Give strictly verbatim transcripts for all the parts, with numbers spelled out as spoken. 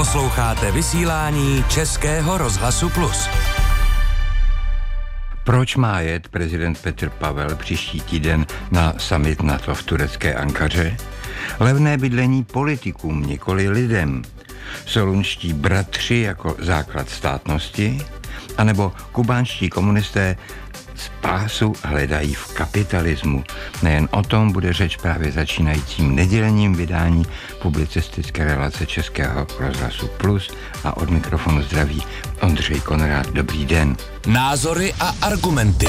Posloucháte vysílání Českého rozhlasu Plus. Proč má jet prezident Petr Pavel příští týden na summit NATO v turecké Ankaře? Levné bydlení politikům, nikoli lidem. Solunští bratři jako základ státnosti? A nebo kubánští komunisté spásu hledají v kapitalismu? Nejen o tom bude řeč právě začínajícím nedělním vydání publicistické relace Českého rozhlasu Plus a od mikrofonu zdraví Ondřej Konrád. Dobrý den. Názory a argumenty.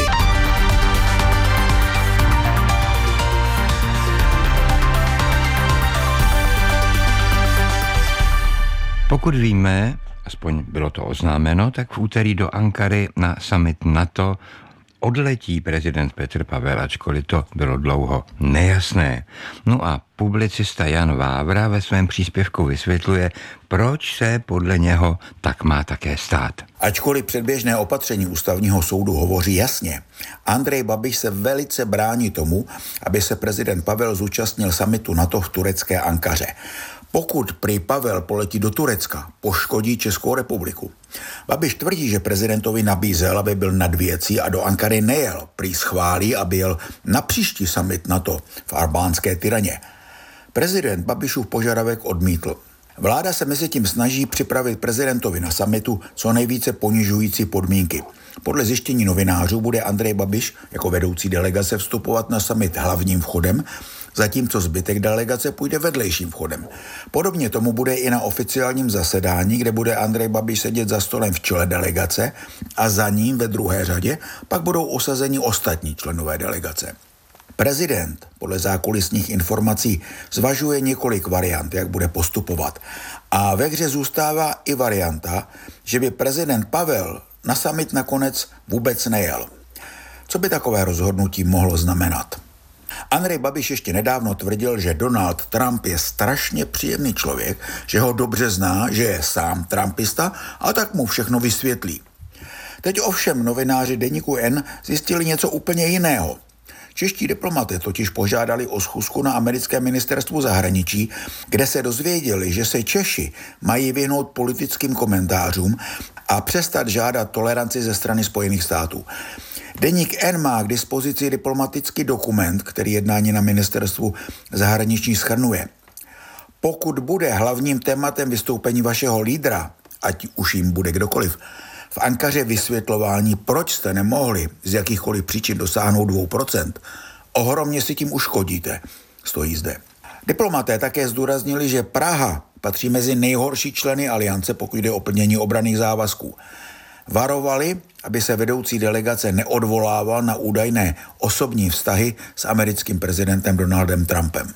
Pokud víme, aspoň bylo to oznámeno, tak v úterý do Ankary na summit NATO odletí prezident Petr Pavel, ačkoliv to bylo dlouho nejasné. No a publicista Jan Vávra ve svém příspěvku vysvětluje, proč se podle něho tak má také stát. Ačkoliv předběžné opatření ústavního soudu hovoří jasně, Andrej Babiš se velice brání tomu, aby se prezident Pavel zúčastnil summitu NATO v turecké Ankaře. Pokud prý Pavel poletí do Turecka, poškodí Českou republiku. Babiš tvrdí, že prezidentovi nabízel, aby byl nad věcí a do Ankary nejel. Prý schválí, aby jel na příští summit NATO v albánské Tiraně. Prezident Babišův požadavek odmítl. Vláda se mezi tím snaží připravit prezidentovi na summitu co nejvíce ponižující podmínky. Podle zjištění novinářů bude Andrej Babiš jako vedoucí delegace vstupovat na summit hlavním vchodem, zatímco zbytek delegace půjde vedlejším vchodem. Podobně tomu bude i na oficiálním zasedání, kde bude Andrej Babiš sedět za stolem v čele delegace a za ním ve druhé řadě pak budou osazeni ostatní členové delegace. Prezident podle zákulisních informací zvažuje několik variant, jak bude postupovat. A ve hře zůstává i varianta, že by prezident Pavel na summit nakonec vůbec nejel. Co by takové rozhodnutí mohlo znamenat? Andrej Babiš ještě nedávno tvrdil, že Donald Trump je strašně příjemný člověk, že ho dobře zná, že je sám trumpista a tak mu všechno vysvětlí. Teď ovšem novináři deníku N zjistili něco úplně jiného. Čeští diplomaté totiž požádali o schůzku na americkém ministerstvu zahraničí, kde se dozvěděli, že se Češi mají vyhnout politickým komentářům a přestat žádat toleranci ze strany Spojených států. Deník N má k dispozici diplomatický dokument, který jednání na ministerstvu zahraničí shrnuje. Pokud bude hlavním tématem vystoupení vašeho lídra, ať už jim bude kdokoliv, v Ankaře vysvětlování, proč jste nemohli z jakýchkoliv příčin dosáhnout dvou procent, ohromně si tím uškodíte, stojí zde. Diplomaté také zdůraznili, že Praha patří mezi nejhorší členy aliance, pokud jde o plnění obranných závazků. Varovali, aby se vedoucí delegace neodvolával na údajné osobní vztahy s americkým prezidentem Donaldem Trumpem.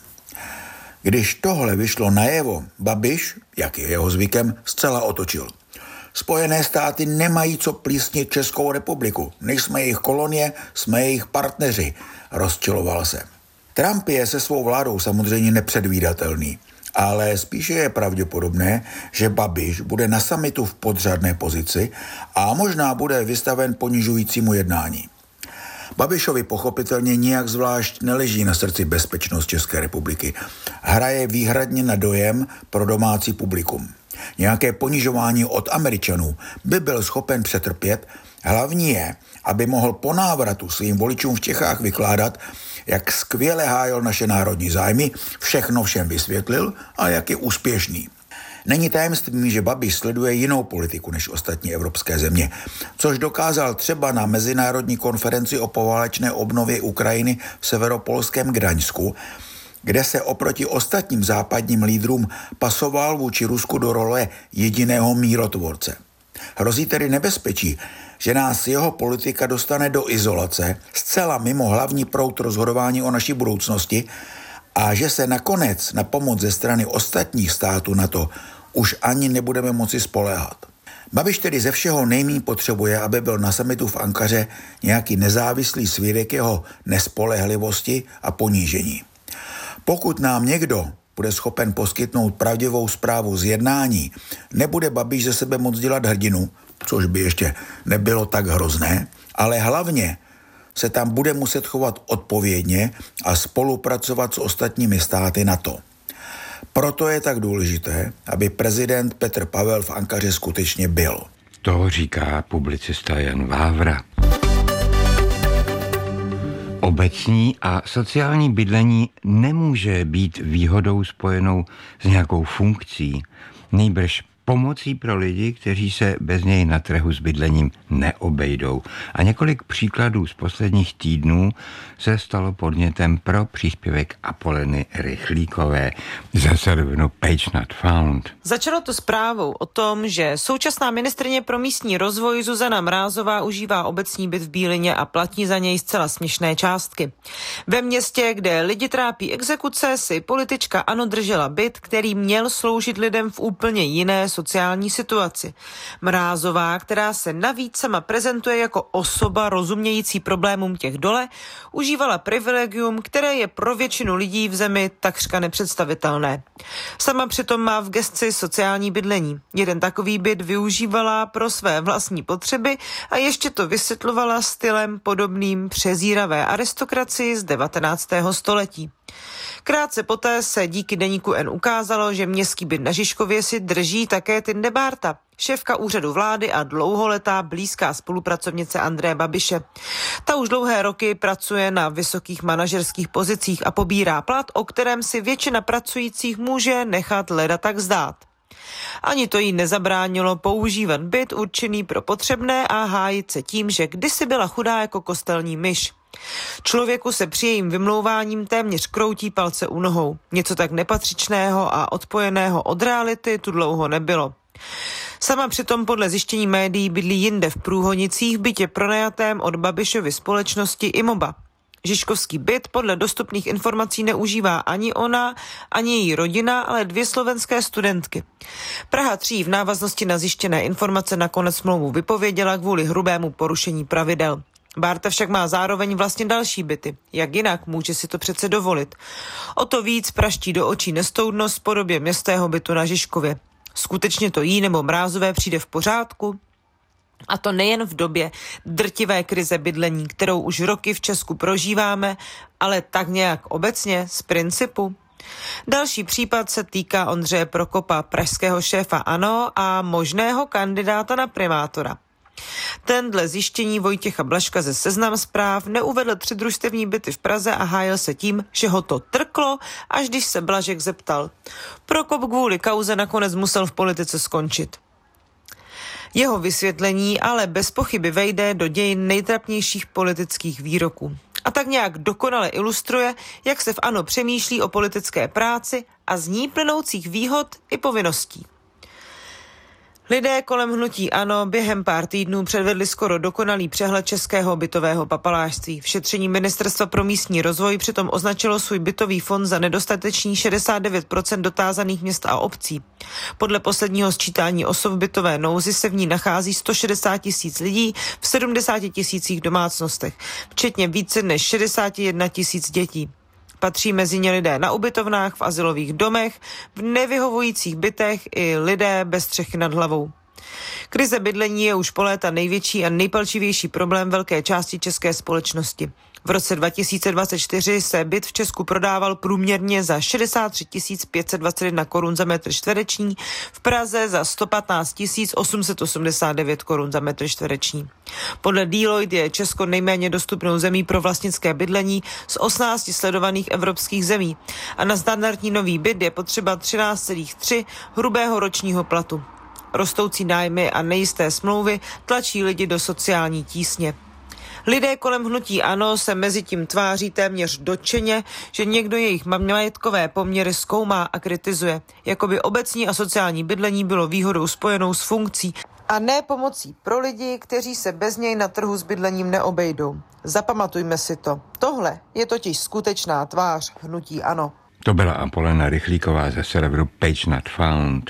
Když tohle vyšlo najevo, Babiš, jak je jeho zvykem, zcela otočil. Spojené státy nemají co plísnit Českou republiku. Nejsme jejich kolonie, jsme jejich partneři, rozčiloval se. Trump je se svou vládou samozřejmě nepředvídatelný, ale spíše je pravděpodobné, že Babiš bude na summitu v podřadné pozici a možná bude vystaven ponižujícímu jednání. Babišovi pochopitelně nijak zvlášť neleží na srdci bezpečnost České republiky. Hraje výhradně na dojem pro domácí publikum. Nějaké ponižování od Američanů by byl schopen přetrpět, hlavní je, aby mohl po návratu svým voličům v Čechách vykládat, jak skvěle hájil naše národní zájmy, všechno všem vysvětlil a jak je úspěšný. Není tajemstvím, že Babiš sleduje jinou politiku než ostatní evropské země, což dokázal třeba na mezinárodní konferenci o poválečné obnově Ukrajiny v severopolském Gdaňsku, kde se oproti ostatním západním lídrům pasoval vůči Rusku do role jediného mírotvorce. Hrozí tedy nebezpečí, že nás jeho politika dostane do izolace, zcela mimo hlavní proud rozhodování o naší budoucnosti a že se nakonec na pomoc ze strany ostatních států NATO už ani nebudeme moci spoléhat. Babiš tedy ze všeho nejméně potřebuje, aby byl na summitu v Ankaře nějaký nezávislý svědek jeho nespolehlivosti a ponížení. Pokud nám někdo bude schopen poskytnout pravdivou zprávu z jednání, nebude Babiš ze sebe moc dělat hrdinu, což by ještě nebylo tak hrozné, ale hlavně se tam bude muset chovat odpovědně a spolupracovat s ostatními státy NATO. Proto je tak důležité, aby prezident Petr Pavel v Ankaře skutečně byl. To říká publicista Jan Vávra. Obecní a sociální bydlení nemůže být výhodou spojenou s nějakou funkcí, nýbrž pomocí pro lidi, kteří se bez něj na trhu s bydlením neobejdou. A několik příkladů z posledních týdnů se stalo podnětem pro příspěvek Apoleny Rychlíkové ze serveru Page Not Found. Začalo to zprávou o tom, že současná ministryně pro místní rozvoj Zuzana Mrázová užívá obecní byt v Bílině a platí za něj zcela směšné částky. Ve městě, kde lidi trápí exekuce, si politička ANO držela byt, který měl sloužit lidem v úplně jiné sociální situaci. Mrázová, která se navíc sama prezentuje jako osoba rozumějící problémům těch dole, užívala privilegium, které je pro většinu lidí v zemi takřka nepředstavitelné. Sama přitom má v gesci sociální bydlení. Jeden takový byt využívala pro své vlastní potřeby a ještě to vysvětlovala stylem podobným přezíravé aristokracii z devatenáctého století. Krátce poté se díky deníku N ukázalo, že městský byt na Žižkově si drží také Tinde Bárta, šéfka úřadu vlády a dlouholetá blízká spolupracovnice Andreje Babiše. Ta už dlouhé roky pracuje na vysokých manažerských pozicích a pobírá plat, o kterém si většina pracujících může nechat leda tak zdát. Ani to jí nezabránilo používat byt určený pro potřebné a hájit se tím, že kdysi byla chudá jako kostelní myš. Člověku se při jejím vymlouváním téměř kroutí palce u nohou. Něco tak nepatřičného a odpojeného od reality tu dlouho nebylo. Sama přitom podle zjištění médií bydlí jinde v Průhonicích v bytě pronajatém od Babišovy společnosti Imoba. Žižkovský byt podle dostupných informací neužívá ani ona, ani její rodina, ale dvě slovenské studentky. Praha tři v návaznosti na zjištěné informace nakonec smlouvu vypověděla kvůli hrubému porušení pravidel. Bárta však má zároveň vlastně další byty. Jak jinak může si to přece dovolit? O to víc praští do očí nestoudnost v podobě městského bytu na Žižkově. Skutečně to jí nebo Mrázové přijde v pořádku? A to nejen v době drtivé krize bydlení, kterou už roky v Česku prožíváme, ale tak nějak obecně z principu. Další případ se týká Ondřeje Prokopa, pražského šéfa ANO a možného kandidáta na primátora. Ten dle zjištění Vojtěcha Blažka ze Seznam Zpráv neuvedl tři družstevní byty v Praze a hájil se tím, že ho to trklo, až když se Blažek zeptal. Prokop kvůli kauze nakonec musel v politice skončit. Jeho vysvětlení ale bez pochyby vejde do dějin nejtrapnějších politických výroků. A tak nějak dokonale ilustruje, jak se v ANO přemýšlí o politické práci a z ní plynoucích výhod i povinností. Lidé kolem hnutí ANO během pár týdnů předvedli skoro dokonalý přehled českého bytového papalášství. V šetření Ministerstva pro místní rozvoj přitom označilo svůj bytový fond za nedostatečný šedesát devět procent dotázaných měst a obcí. Podle posledního sčítání osob v bytové nouzi se v ní nachází sto šedesát tisíc lidí v sedmdesáti tisících domácnostech, včetně více než šedesát jedna tisíc dětí. Patří mezi ně lidé na ubytovnách, v azylových domech, v nevyhovujících bytech i lidé bez střechy nad hlavou. Krize bydlení je už po léta největší a nejpalčivější problém velké části české společnosti. V roce dva tisíce dvacet čtyři se byt v Česku prodával průměrně za šedesát tři tisíc pět set dvacet jedna korun za metr čtvereční, v Praze za sto patnáct tisíc osm set osmdesát devět korun za metr čtvereční. Podle Deloitte je Česko nejméně dostupnou zemí pro vlastnické bydlení z osmnácti sledovaných evropských zemí a na standardní nový byt je potřeba třináct celá tři hrubého ročního platu. Rostoucí nájmy a nejisté smlouvy tlačí lidi do sociální tísně. Lidé kolem hnutí ANO se mezi tím tváří téměř dotčeně, že někdo jejich majetkové poměry zkoumá a kritizuje, jako by obecní a sociální bydlení bylo výhodou spojenou s funkcí a ne pomocí pro lidi, kteří se bez něj na trhu s bydlením neobejdou. Zapamatujme si to. Tohle je totiž skutečná tvář hnutí ANO. To byla Apolena Rychlíková ze serveru Page Not Found.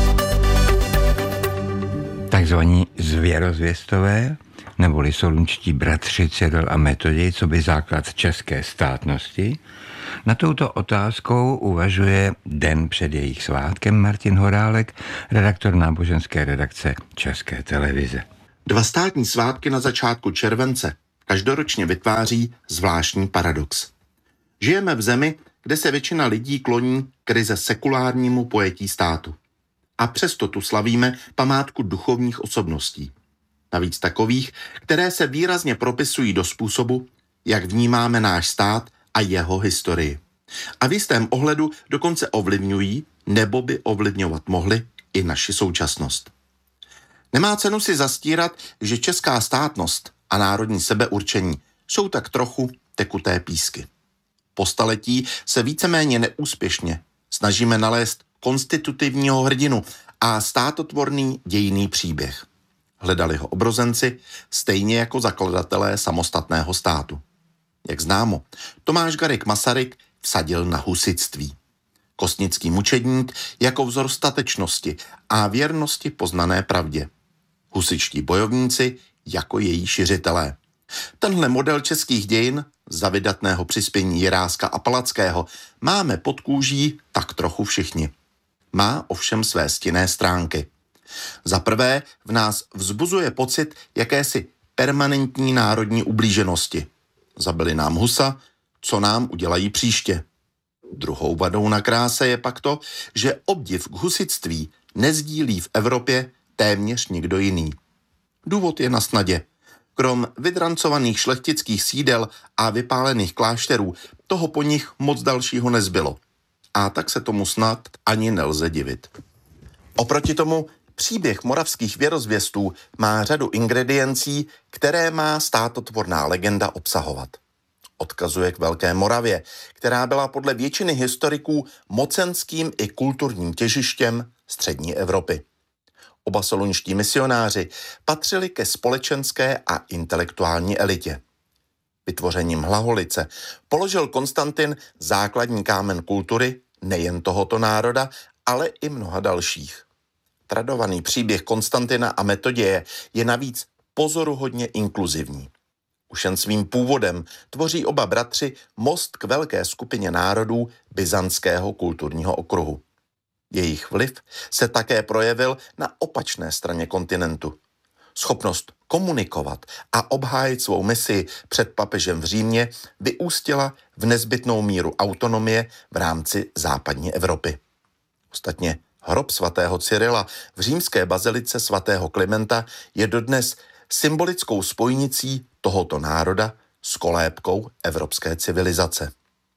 Takzvaní zvěrozvěstové, neboli solunčtí bratři Cyril a Metoděj, co by základ české státnosti. Na touto otázkou uvažuje den před jejich svátkem Martin Horálek, redaktor náboženské redakce České televize. Dva státní svátky na začátku července každoročně vytváří zvláštní paradox. Žijeme v zemi, kde se většina lidí kloní k ryze sekulárnímu pojetí státu. A přesto tu slavíme památku duchovních osobností. Navíc takových, které se výrazně propisují do způsobu, jak vnímáme náš stát a jeho historii. A v jistém ohledu dokonce ovlivňují, nebo by ovlivňovat mohli, i naši současnost. Nemá cenu si zastírat, že česká státnost a národní sebeurčení jsou tak trochu tekuté písky. Po staletí se víceméně neúspěšně snažíme nalézt konstitutivního hrdinu a státotvorný dějinný příběh. Hledali ho obrozenci, stejně jako zakladatelé samostatného státu. Jak známo, Tomáš Garrigue Masaryk vsadil na husitství. Kostnický mučedník jako vzor statečnosti a věrnosti poznané pravdě. Husitští bojovníci jako její šiřitelé. Tenhle model českých dějin, za vydatného přispění Jiráska a Palackého, máme pod kůží tak trochu všichni. Má ovšem své stinné stránky. Za prvé v nás vzbuzuje pocit jakési permanentní národní ublíženosti. Zabili nám Husa, co nám udělají příště. Druhou vadou na kráse je pak to, že obdiv k husitství nezdílí v Evropě téměř nikdo jiný. Důvod je na snadě. Krom vydrancovaných šlechtických sídel a vypálených klášterů toho po nich moc dalšího nezbylo. A tak se tomu snad ani nelze divit. Oproti tomu příběh moravských věrozvěstů má řadu ingrediencí, které má státotvorná legenda obsahovat. Odkazuje k Velké Moravě, která byla podle většiny historiků mocenským i kulturním těžištěm střední Evropy. Oba solunští misionáři patřili ke společenské a intelektuální elitě. Vytvořením Hlaholice položil Konstantin základní kámen kultury nejen tohoto národa, ale i mnoha dalších. Tradovaný příběh Konstantina a Metoděje je navíc pozoruhodně inkluzivní. Už jen svým původem tvoří oba bratři most k velké skupině národů byzantského kulturního okruhu. Jejich vliv se také projevil na opačné straně kontinentu. Schopnost komunikovat a obhájit svou misi před papežem v Římě vyústila v nezbytnou míru autonomie v rámci západní Evropy. Ostatně hrob svatého Cyrila v římské bazilice svatého Klimenta je dodnes symbolickou spojnicí tohoto národa s kolébkou evropské civilizace.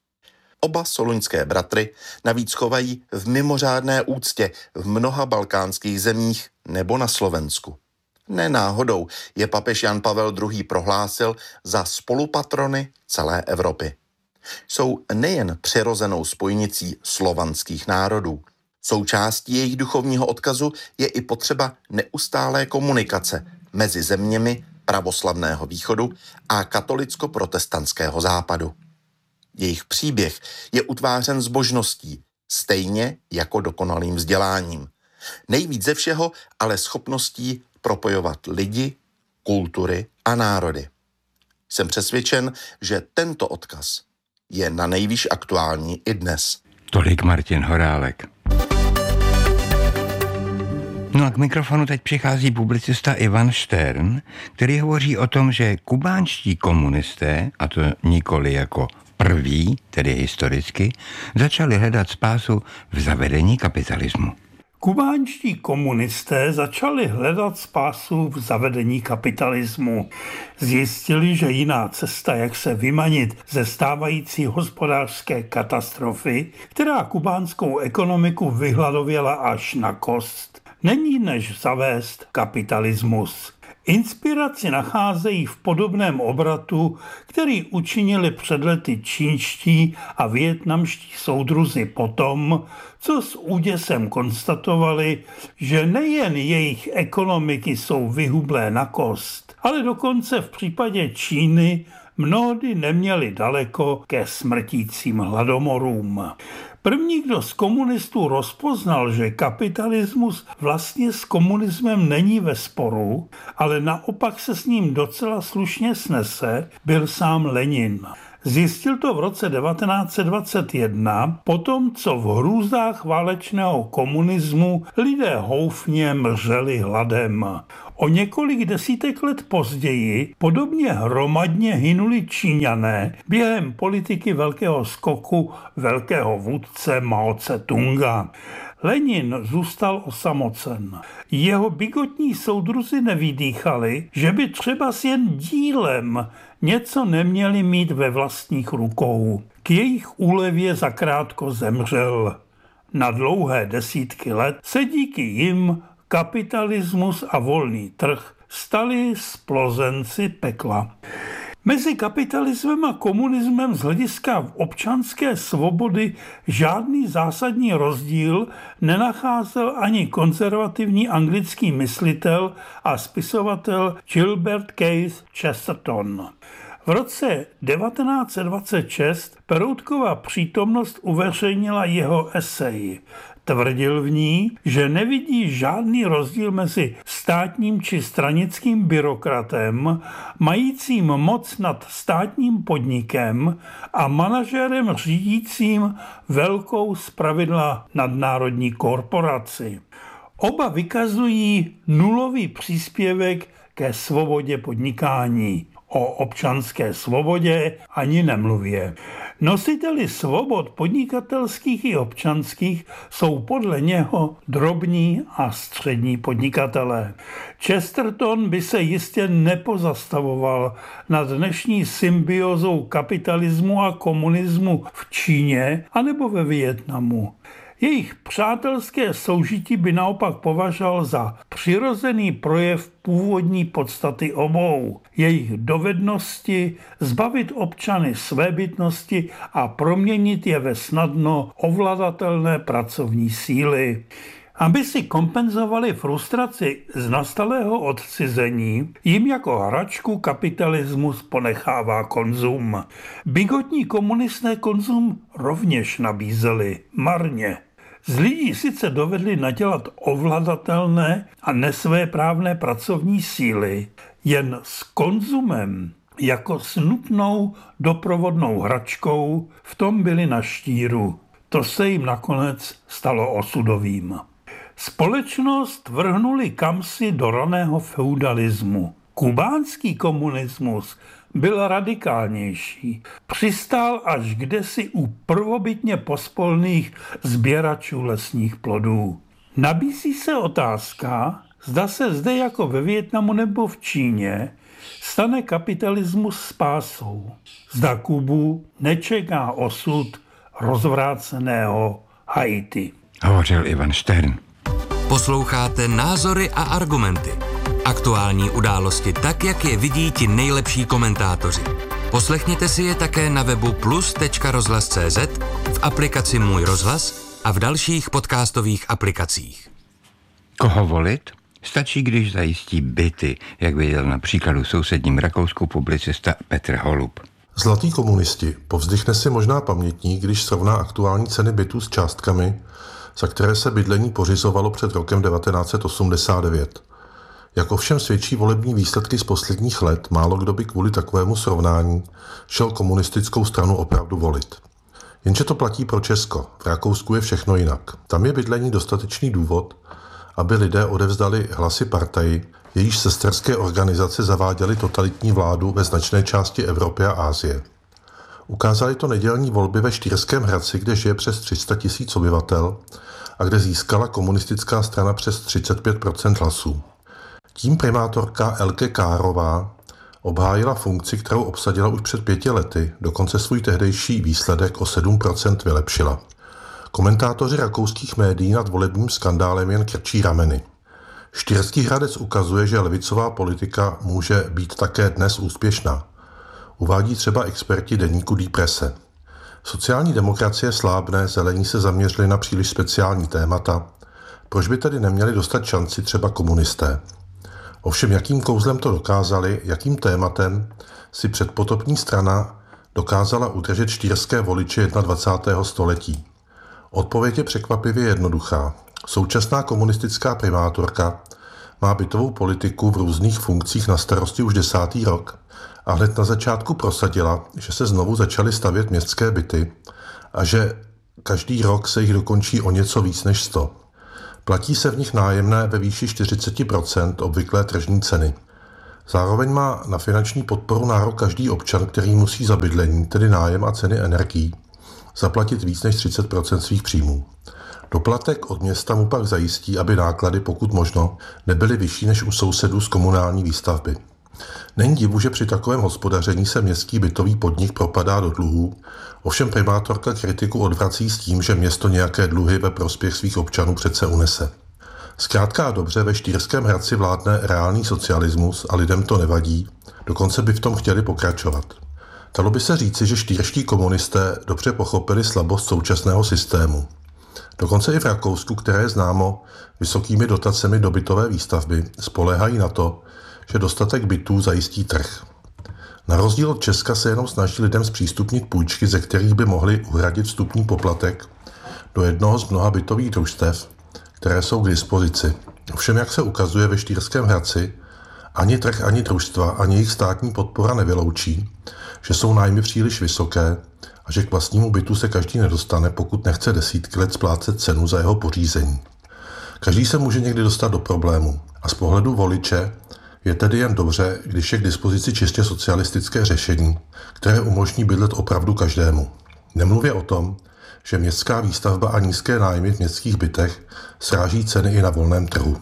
Oba soluňské bratry navíc chovají v mimořádné úctě v mnoha balkánských zemích nebo na Slovensku. Ne náhodou je papež Jan Pavel druhý. Prohlásil za spolupatrony celé Evropy. Jsou nejen přirozenou spojnicí slovanských národů. Součástí jejich duchovního odkazu je i potřeba neustálé komunikace mezi zeměmi pravoslavného východu a katolicko-protestantského západu. Jejich příběh je utvářen zbožností, stejně jako dokonalým vzděláním. Nejvíc ze všeho ale schopností propojovat lidi, kultury a národy. Jsem přesvědčen, že tento odkaz je na nejvýš aktuální i dnes. Tolik Martin Horálek. No a k mikrofonu teď přichází publicista Ivan Štern, který hovoří o tom, že kubánští komunisté, a to nikoli jako prví, tedy historicky, začali hledat spásu v zavedení kapitalismu. Kubánští komunisté začali hledat spásu v zavedení kapitalismu. Zjistili, že jiná cesta, jak se vymanit ze stávající hospodářské katastrofy, která kubánskou ekonomiku vyhladověla až na kost, není než zavést kapitalismus. Inspiraci nacházejí v podobném obratu, který učinili před lety čínští a vietnamští soudruzi potom, co s úděsem konstatovali, že nejen jejich ekonomiky jsou vyhublé na kost, ale dokonce v případě Číny mnohdy neměli daleko ke smrtícím hladomorům. První, kdo z komunistů rozpoznal, že kapitalismus vlastně s komunismem není ve sporu, ale naopak se s ním docela slušně snese, byl sám Lenin. Zjistil to v roce devatenáct set dvacet jedna, potom co v hrůzách válečného komunismu lidé houfně mřeli hladem. O několik desítek let později podobně hromadně hynuli Číňané během politiky velkého skoku velkého vůdce Mao Tse-tunga. Lenin zůstal osamocen. Jeho bigotní soudruzi nevydýchali, že by třeba s jen dílem něco neměli mít ve vlastních rukou. K jejich úlevě zakrátko zemřel. Na dlouhé desítky let se díky jim kapitalismus a volný trh stali splozenci pekla. Mezi kapitalismem a komunismem z hlediska občanské svobody žádný zásadní rozdíl nenacházel ani konzervativní anglický myslitel a spisovatel Gilbert Keith Chesterton. V roce devatenáct set dvacet šest Peroutkova přítomnost uveřejnila jeho esej. Tvrdil v ní, že nevidí žádný rozdíl mezi státním či stranickým byrokratem, majícím moc nad státním podnikem a manažerem řídícím velkou zpravidla nadnárodní korporaci. Oba vykazují nulový příspěvek ke svobodě podnikání. O občanské svobodě ani nemluvě. Nositeli svobod podnikatelských i občanských jsou podle něho drobní a střední podnikatelé. Chesterton by se jistě nepozastavoval nad dnešní symbiózou kapitalismu a komunismu v Číně anebo ve Vietnamu. Jejich přátelské soužití by naopak považoval za přirozený projev původní podstaty obou, jejich dovednosti zbavit občany svébytnosti a proměnit je ve snadno ovladatelné pracovní síly. Aby si kompenzovali frustraci z nastalého odcizení, jim jako hračku kapitalismus ponechává konzum. Bigotní komunisté konzum rovněž nabízeli, marně. Z lidí sice dovedli nadělat ovladatelné a nesvéprávné pracovní síly, jen s konzumem jako s nutnou doprovodnou hračkou v tom byli na štíru. To se jim nakonec stalo osudovým. Společnost vrhnuli kamsi do raného feudalismu. Kubánský komunismus byl radikálnější. Přistál až kdesi u prvobytně pospolných sběračů lesních plodů. Nabízí se otázka, zda se zde jako ve Vietnamu nebo v Číně stane kapitalismus spásou. Zda Kubu nečeká osud rozvráceného Haiti. Hovořil Ivan Štern. Posloucháte Názory a argumenty. Aktuální události tak, jak je vidí ti nejlepší komentátoři. Poslechněte si je také na webu plus tečka rozhlas tečka cé zet, v aplikaci Můj rozhlas a v dalších podcastových aplikacích. Koho volit? Stačí, když zajistí byty, jak viděl na příkladu v sousedním Rakousku publicista Petr Holub. Zlatý komunisti povzdychne si možná pamětní, když srovná aktuální ceny bytů s částkami, za které se bydlení pořizovalo před rokem devatenáct set osmdesát devět. Jak ovšem svědčí volební výsledky z posledních let, málo kdo by kvůli takovému srovnání šel komunistickou stranu opravdu volit. Jenže to platí pro Česko. V Rakousku je všechno jinak. Tam je bydlení dostatečný důvod, aby lidé odevzdali hlasy partaji, jejíž sesterské organizace zaváděly totalitní vládu ve značné části Evropy a Asie. Ukázali to nedělní volby ve Štýrském Hradci, kde žije přes tři sta tisíc obyvatel a kde získala komunistická strana přes třicet pět procent hlasů. Tím primátorka Elke Kárová obhájila funkci, kterou obsadila už před pěti lety, dokonce svůj tehdejší výsledek o sedm procent vylepšila. Komentátoři rakouských médií nad volebním skandálem jen krčí rameny. Štýrský Hradec ukazuje, že levicová politika může být také dnes úspěšná. Uvádí třeba experti deníku Die Presse. Sociální demokracie slábne, zelení se zaměřili na příliš speciální témata. Proč by tedy neměli dostat šanci třeba komunisté? Ovšem jakým kouzlem to dokázali, jakým tématem si předpotopní strana dokázala udržet štýrské voliče dvacátého prvního století? Odpověď je překvapivě jednoduchá. Současná komunistická primátorka má bytovou politiku v různých funkcích na starosti už desátý rok a hned na začátku prosadila, že se znovu začaly stavět městské byty a že každý rok se jich dokončí o něco víc než sto. Platí se v nich nájemné ve výši čtyřicet procent obvyklé tržní ceny. Zároveň má na finanční podporu nárok každý občan, který musí za bydlení, tedy nájem a ceny energií, zaplatit víc než třicet procent svých příjmů. Doplatek od města mu pak zajistí, aby náklady, pokud možno, nebyly vyšší než u sousedů z komunální výstavby. Není divu, že při takovém hospodaření se městský bytový podnik propadá do dluhů, ovšem primátorka kritiku odvrací s tím, že město nějaké dluhy ve prospěch svých občanů přece unese. Zkrátka a dobře, ve Štýrském Hradci vládne reálný socialismus a lidem to nevadí, dokonce by v tom chtěli pokračovat. Dalo by se říci, že štýrští komunisté dobře pochopili slabost současného systému. Dokonce i v Rakousku, které je známo vysokými dotacemi do bytové výstavby, spoléhají na to, že dostatek bytů zajistí trh. Na rozdíl od Česka se jenom snaží lidem zpřístupnit půjčky, ze kterých by mohli uhradit vstupní poplatek do jednoho z mnoha bytových družstev, které jsou k dispozici. Ovšem, jak se ukazuje ve Štýrském Hradci, ani trh, ani družstva, ani jejich státní podpora nevyloučí, že jsou nájmy příliš vysoké a že k vlastnímu bytu se každý nedostane, pokud nechce desítky let splácet cenu za jeho pořízení. Každý se může někdy dostat do problému a z pohledu voliče je tedy jen dobře, když je k dispozici čistě socialistické řešení, které umožní bydlet opravdu každému. Nemluvě o tom, že městská výstavba a nízké nájmy v městských bytech sráží ceny i na volném trhu.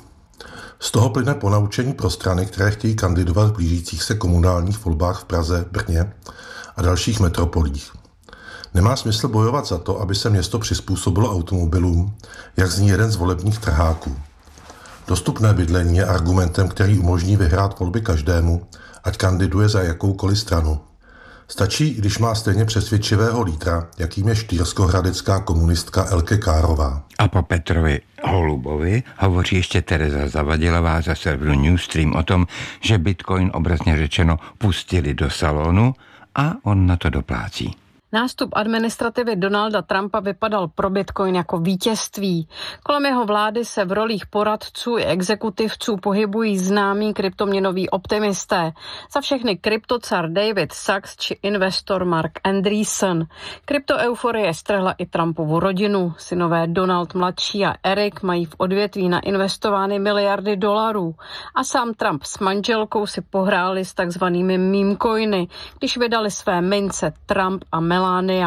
Z toho plyne ponaučení pro strany, které chtějí kandidovat v blížících se komunálních volbách v Praze, Brně a dalších metropolích. Nemá smysl bojovat za to, aby se město přizpůsobilo automobilům, jak zní jeden z volebních trháků. Dostupné bydlení je argumentem, který umožní vyhrát volby každému, ať kandiduje za jakoukoliv stranu. Stačí, když má stejně přesvědčivého lídra, jakým je štýrskohradecká komunistka Elke Kárová. A po Petrovi Holubovi hovoří ještě Tereza Zavadilová za serveru Newsstream o tom, že Bitcoin obrazně řečeno pustili do salonu a on na to doplácí. Nástup administrativy Donalda Trumpa vypadal pro Bitcoin jako vítězství. Kolem jeho vlády se v rolích poradců i exekutivců pohybují známí kryptoměnoví optimisté. Za všechny kryptocar David Sachs či investor Mark Andreessen. Kryptoeuforie strhla i Trumpovu rodinu. Synové Donald mladší a Eric mají v odvětví nainvestovány miliardy dolarů. A sám Trump s manželkou si pohráli s takzvanými meme coiny, když vydali své mince Trump a Melania.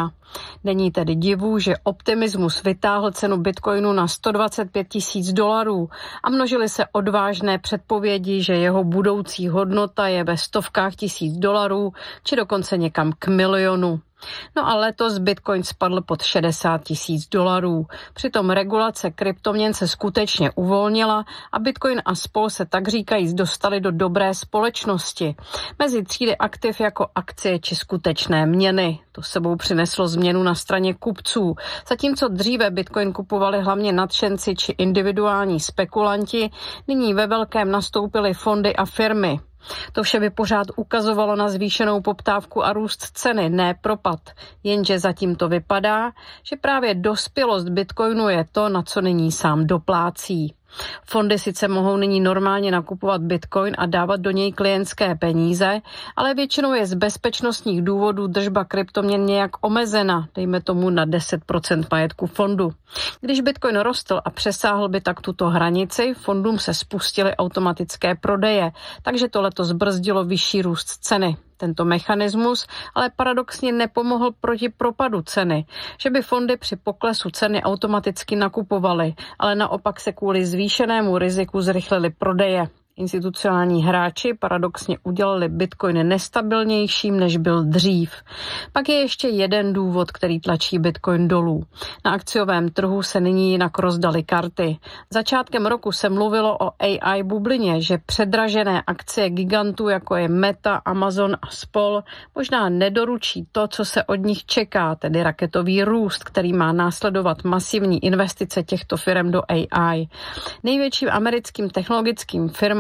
Není tedy divu, že optimismus vytáhl cenu Bitcoinu na sto dvacet pět tisíc dolarů a množily se odvážné předpovědi, že jeho budoucí hodnota je ve stovkách tisíc dolarů či dokonce někam k milionu. No a letos Bitcoin spadl pod šedesát tisíc dolarů. Přitom regulace kryptoměn se skutečně uvolnila a Bitcoin a spol se tak říkajíc dostali do dobré společnosti. Mezi třídy aktiv jako akcie či skutečné měny. To sebou přineslo změnu na straně kupců. Zatímco dříve Bitcoin kupovali hlavně nadšenci či individuální spekulanti, nyní ve velkém nastoupily fondy a firmy. To vše by pořád ukazovalo na zvýšenou poptávku a růst ceny, ne propad. Jenže zatím to vypadá, že právě dospělost Bitcoinu je to, na co nyní sám doplácí. Fondy sice mohou nyní normálně nakupovat Bitcoin a dávat do něj klientské peníze, ale většinou je z bezpečnostních důvodů držba kryptoměn nějak omezena, dejme tomu na deset procent majetku fondu. Když Bitcoin rostl a přesáhl by tak tuto hranici, fondům se spustily automatické prodeje, takže to letos brzdilo vyšší růst ceny. Tento mechanismus ale paradoxně nepomohl proti propadu ceny, že by fondy při poklesu ceny automaticky nakupovaly, ale naopak se kvůli zvýšenému riziku zrychlily prodeje. Institucionální hráči paradoxně udělali Bitcoin nestabilnějším, než byl dřív. Pak je ještě jeden důvod, který tlačí Bitcoin dolů. Na akciovém trhu se nyní jinak rozdaly karty. Začátkem roku se mluvilo o A I bublině, že předražené akcie gigantů, jako je Meta, Amazon a spol, možná nedoručí to, co se od nich čeká, tedy raketový růst, který má následovat masivní investice těchto firm do A I. Největším americkým technologickým firmám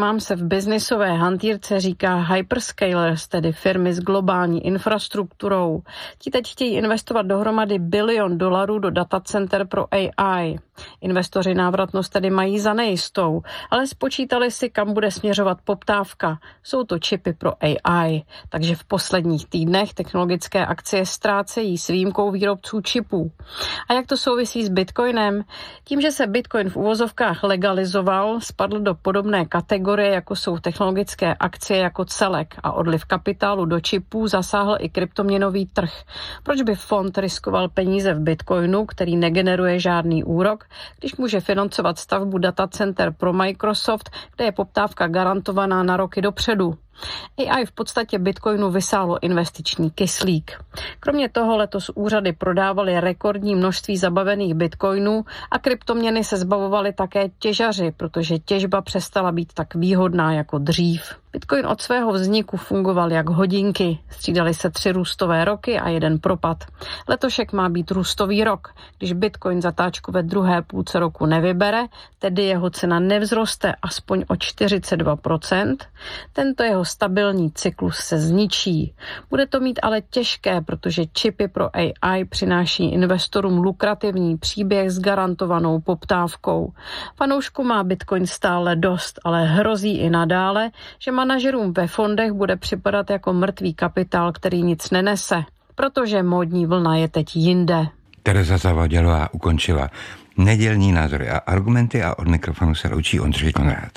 firmám se v biznisové hantýrce říká hyperscalers, tedy firmy s globální infrastrukturou. Ti teď chtějí investovat dohromady bilion dolarů do datacenter pro A I. Investoři návratnost tedy mají za nejistou, ale spočítali si, kam bude směřovat poptávka. Jsou to čipy pro A I, takže v posledních týdnech technologické akcie ztrácejí s výjimkou výrobců čipů. A jak to souvisí s Bitcoinem? Tím, že se Bitcoin v uvozovkách legalizoval, spadl do podobné kategorie, jako jsou technologické akcie jako celek a odliv kapitálu do čipů zasáhl i kryptoměnový trh. Proč by fond riskoval peníze v Bitcoinu, který negeneruje žádný úrok, když může financovat stavbu datacenter pro Microsoft, kde je poptávka garantovaná na roky dopředu? A I v podstatě Bitcoinu vysálo investiční kyslík. Kromě toho letos úřady prodávaly rekordní množství zabavených bitcoinů a kryptoměny se zbavovaly také těžaři, protože těžba přestala být tak výhodná jako dřív. Bitcoin od svého vzniku fungoval jak hodinky. Střídaly se tři růstové roky a jeden propad. Letošek má být růstový rok. Když Bitcoin zatáčku ve druhé půlce roku nevybere, tedy jeho cena nevzroste aspoň o čtyřicet dva procent, tento jeho stabilní cyklus se zničí. Bude to mít ale těžké, protože čipy pro A I přináší investorům lukrativní příběh s garantovanou poptávkou. Fanoušku má Bitcoin stále dost, ale hrozí i nadále, že manažerům ve fondech bude připadat jako mrtvý kapitál, který nic nenese, protože módní vlna je teď jinde. Tereza Zavadělová ukončila nedělní názory a argumenty a od mikrofonu se loučí Ondřej Konrád.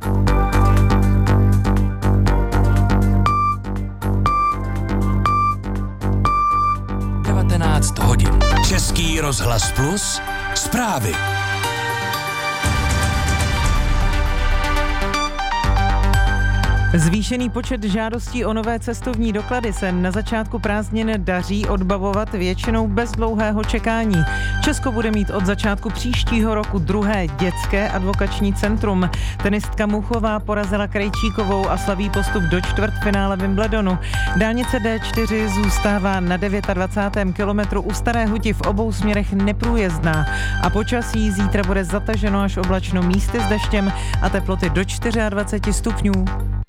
devatenáct hodin. Český rozhlas Plus. Zprávy. Zvýšený počet žádostí o nové cestovní doklady se na začátku prázdnin daří odbavovat většinou bez dlouhého čekání. Česko bude mít od začátku příštího roku druhé dětské advokační centrum. Tenistka Muchová porazila Krejčíkovou a slaví postup do čtvrtfinále Wimbledonu. Dálnice D čtyři zůstává na dvacátém devátém kilometru u Staré Huti v obou směrech neprůjezdná. A počasí zítra bude zataženo až oblačno, místy s deštěm a teploty do dvacet čtyři stupňů.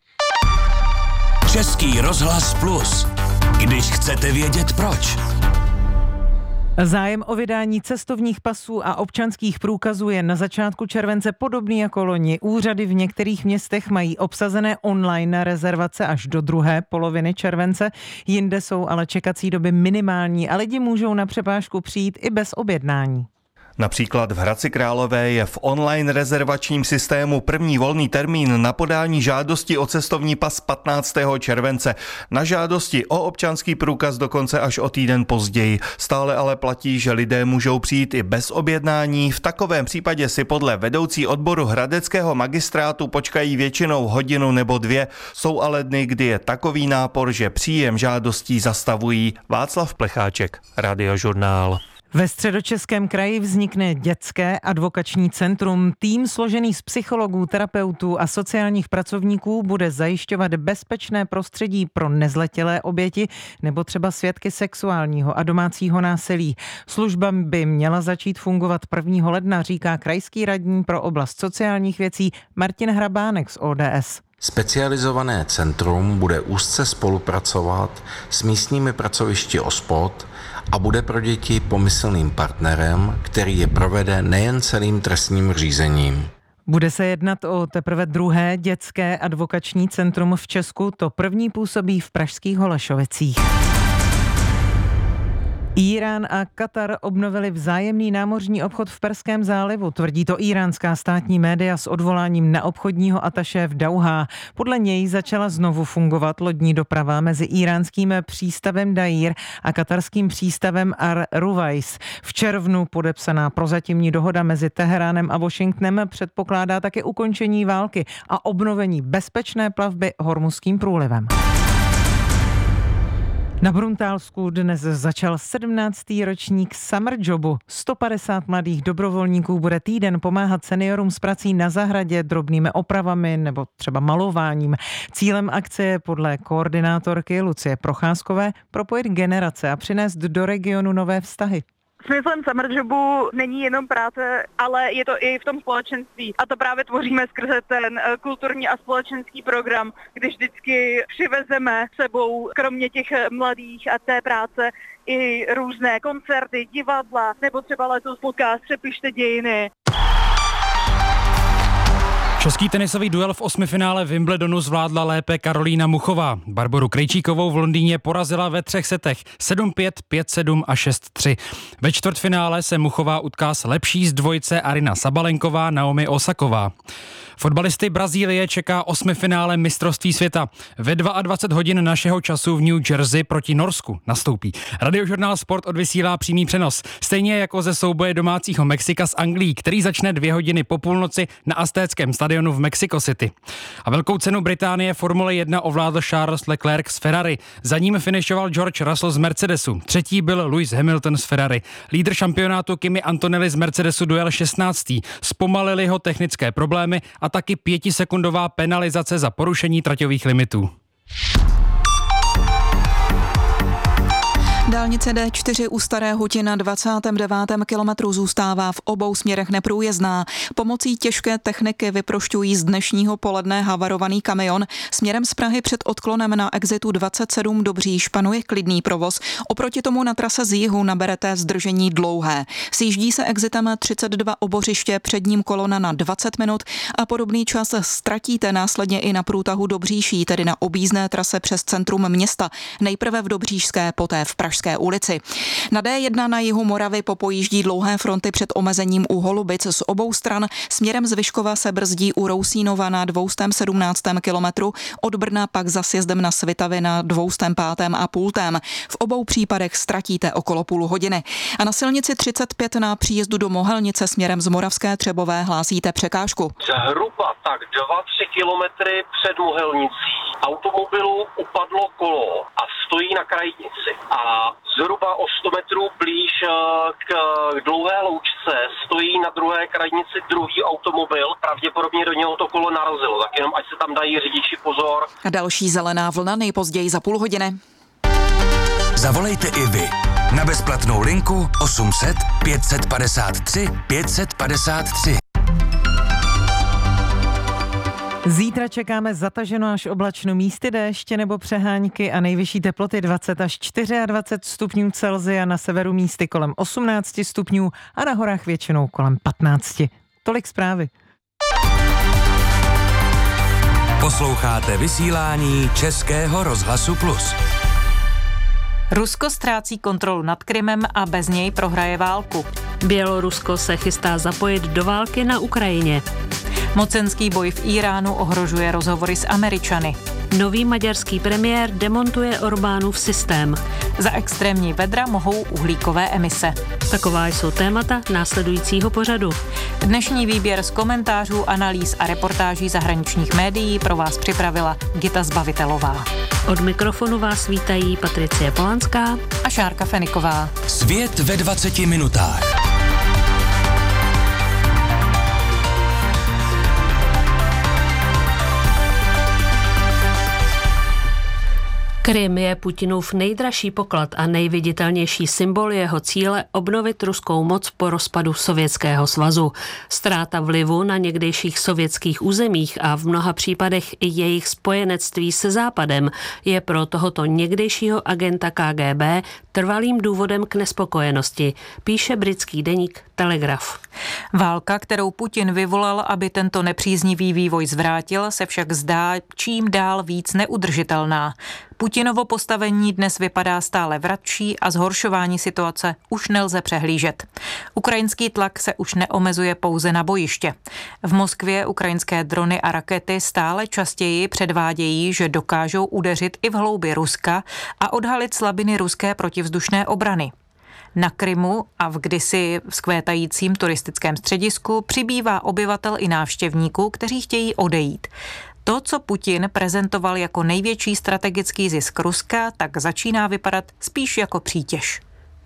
Český rozhlas Plus. Když chcete vědět proč. Zájem o vydání cestovních pasů a občanských průkazů je na začátku července podobný jako loni. Úřady v některých městech mají obsazené online rezervace až do druhé poloviny července, jinde jsou ale čekací doby minimální a lidi můžou na přepážku přijít i bez objednání. Například v Hradci Králové je v online rezervačním systému první volný termín na podání žádosti o cestovní pas patnáctého července. Na žádosti o občanský průkaz dokonce až o týden později. Stále ale platí, že lidé můžou přijít i bez objednání. V takovém případě si podle vedoucí odboru hradeckého magistrátu počkají většinou hodinu nebo dvě. Jsou ale dny, kdy je takový nápor, že příjem žádostí zastavují. Václav Plecháček, Radiožurnál. Ve Středočeském kraji vznikne dětské advokační centrum. Tým složený z psychologů, terapeutů a sociálních pracovníků bude zajišťovat bezpečné prostředí pro nezletilé oběti nebo třeba svědky sexuálního a domácího násilí. Služba by měla začít fungovat prvního ledna, říká krajský radní pro oblast sociálních věcí Martin Hrabánek z O D S. Specializované centrum bude úzce spolupracovat s místními pracovišti OSPOD a bude pro děti pomyslným partnerem, který je provede nejen celým trestním řízením. Bude se jednat o teprve druhé dětské advokační centrum v Česku, to první působí v pražských Holešovicích. Írán a Katar obnovili vzájemný námořní obchod v Perském zálivu, tvrdí to íránská státní média s odvoláním na obchodního ataše v Dauhá. Podle něj začala znovu fungovat lodní doprava mezi íránským přístavem Daír a katarským přístavem Ar-Ruwais. V červnu podepsaná prozatímní dohoda mezi Teheránem a Washingtonem předpokládá také ukončení války a obnovení bezpečné plavby Hormuzským průlivem. Na Bruntálsku dnes začal sedmnáctý ročník Summer Jobu. sto padesát mladých dobrovolníků bude týden pomáhat seniorům s prací na zahradě, drobnými opravami nebo třeba malováním. Cílem akce je podle koordinátorky Lucie Procházkové propojit generace a přinést do regionu nové vztahy. Smyslem summer jobu není jenom práce, ale je to i v tom společenství. A to právě tvoříme skrze ten kulturní a společenský program, když vždycky přivezeme sebou, kromě těch mladých a té práce, i různé koncerty, divadla, nebo třeba letos podcast Přepište dějiny. Český tenisový duel v osmifinále Wimbledonu zvládla lépe Karolína Muchová. Barboru Krejčíkovou v Londýně porazila ve třech setech sedm pět, pět sedm a šest tři. Ve čtvrtfinále se Muchová utká s lepší z dvojice Aryna Sabalenková, Naomi Osaková. Fotbalisty Brazílie čeká osmifinále mistrovství světa. Ve dvacet dva hodin našeho času v New Jersey proti Norsku nastoupí. Radiožurnál Sport odvysílá přímý přenos. Stejně jako ze souboje domácího Mexika s Anglií, který začne dvě hodiny po půlnoci na Aztéckém stadionu v Mexico City. A velkou cenu Británie Formule jedna ovládl Charles Leclerc z Ferrari. Za ním finišoval George Russell z Mercedesu. Třetí byl Lewis Hamilton z Ferrari. Lídr šampionátu Kimi Antonelli z Mercedesu dojel šestnáctý. Zpomalili ho technické problémy a taky pětisekundová penalizace za porušení traťových limitů. Dálnice D čtyři u Staré Huti na dvacátém devátém kilometru zůstává v obou směrech neprůjezdná. Pomocí těžké techniky vyprošťují z dnešního poledne havarovaný kamion. Směrem z Prahy před odklonem na exitu dvacet sedm Dobříž panuje klidný provoz. Oproti tomu na trase z jihu naberete zdržení dlouhé. Sjíždí se exitem třicet dva Obořiště, před ním kolona na dvacet minut a podobný čas ztratíte následně i na průtahu Dobříší, tedy na objízdné trase přes centrum města. Nejprve v Dobříšské, poté v Pražské ulici. Na D jedna na jihu Moravy popojíždí dlouhé fronty před omezením u Holubic z obou stran. Směrem z Vyškova se brzdí u Rousínova na dvě sedmnáct kilometru, od Brna pak za sjezdem na Svitavy na dvě pět a půl. V obou případech ztratíte okolo půl hodiny. A na silnici třicet pět na příjezdu do Mohelnice směrem z Moravské Třebové hlásíte překážku. Zhruba tak dva tři kilometry před Mohelnicí automobilu upadlo kolo a stojí na krajnici. A zhruba o sto metrů blíž k dlouhé loučce stojí na druhé krajnici druhý automobil. Pravděpodobně do něho to kolo narazilo, tak jenom ať se tam dají řidiči pozor. A další zelená vlna nejpozději za půl hodiny. Zavolejte i vy na bezplatnou linku osm set pět set padesát tři pět set padesát tři. Zítra čekáme zataženo až oblačno, místy déště nebo přehánky a nejvyšší teploty dvacet až dvacet čtyři stupňů Celsia, na severu místy kolem osmnáct stupňů a na horách většinou kolem patnáct. Tolik zprávy. Posloucháte vysílání Českého rozhlasu Plus. Rusko ztrácí kontrolu nad Krymem a bez něj prohraje válku. Bělorusko se chystá zapojit do války na Ukrajině. Mocenský boj v Iránu ohrožuje rozhovory s Američany. Nový maďarský premiér demontuje Orbánův systém. Za extrémní vedra mohou uhlíkové emise. Taková jsou témata následujícího pořadu. Dnešní výběr z komentářů, analýz a reportáží zahraničních médií pro vás připravila Gita Zbavitelová. Od mikrofonu vás vítají Patricie Polanská a Šárka Feniková. Svět ve dvaceti minutách. Krym je Putinův nejdražší poklad a nejviditelnější symbol jeho cíle obnovit ruskou moc po rozpadu Sovětského svazu. Ztráta vlivu na někdejších sovětských územích a v mnoha případech i jejich spojenectví se Západem je pro tohoto někdejšího agenta K G B trvalým důvodem k nespokojenosti, píše britský deník Telegraf. Válka, kterou Putin vyvolal, aby tento nepříznivý vývoj zvrátil, se však zdá čím dál víc neudržitelná. Putinovo postavení dnes vypadá stále vratčí a zhoršování situace už nelze přehlížet. Ukrajinský tlak se už neomezuje pouze na bojiště. V Moskvě ukrajinské drony a rakety stále častěji předvádějí, že dokážou udeřit i v hloubi Ruska a odhalit slabiny ruské protivzdušné obrany. Na Krymu a v kdysi vzkvétajícím turistickém středisku přibývá obyvatel i návštěvníků, kteří chtějí odejít. To, co Putin prezentoval jako největší strategický zisk Ruska, tak začíná vypadat spíš jako přítěž.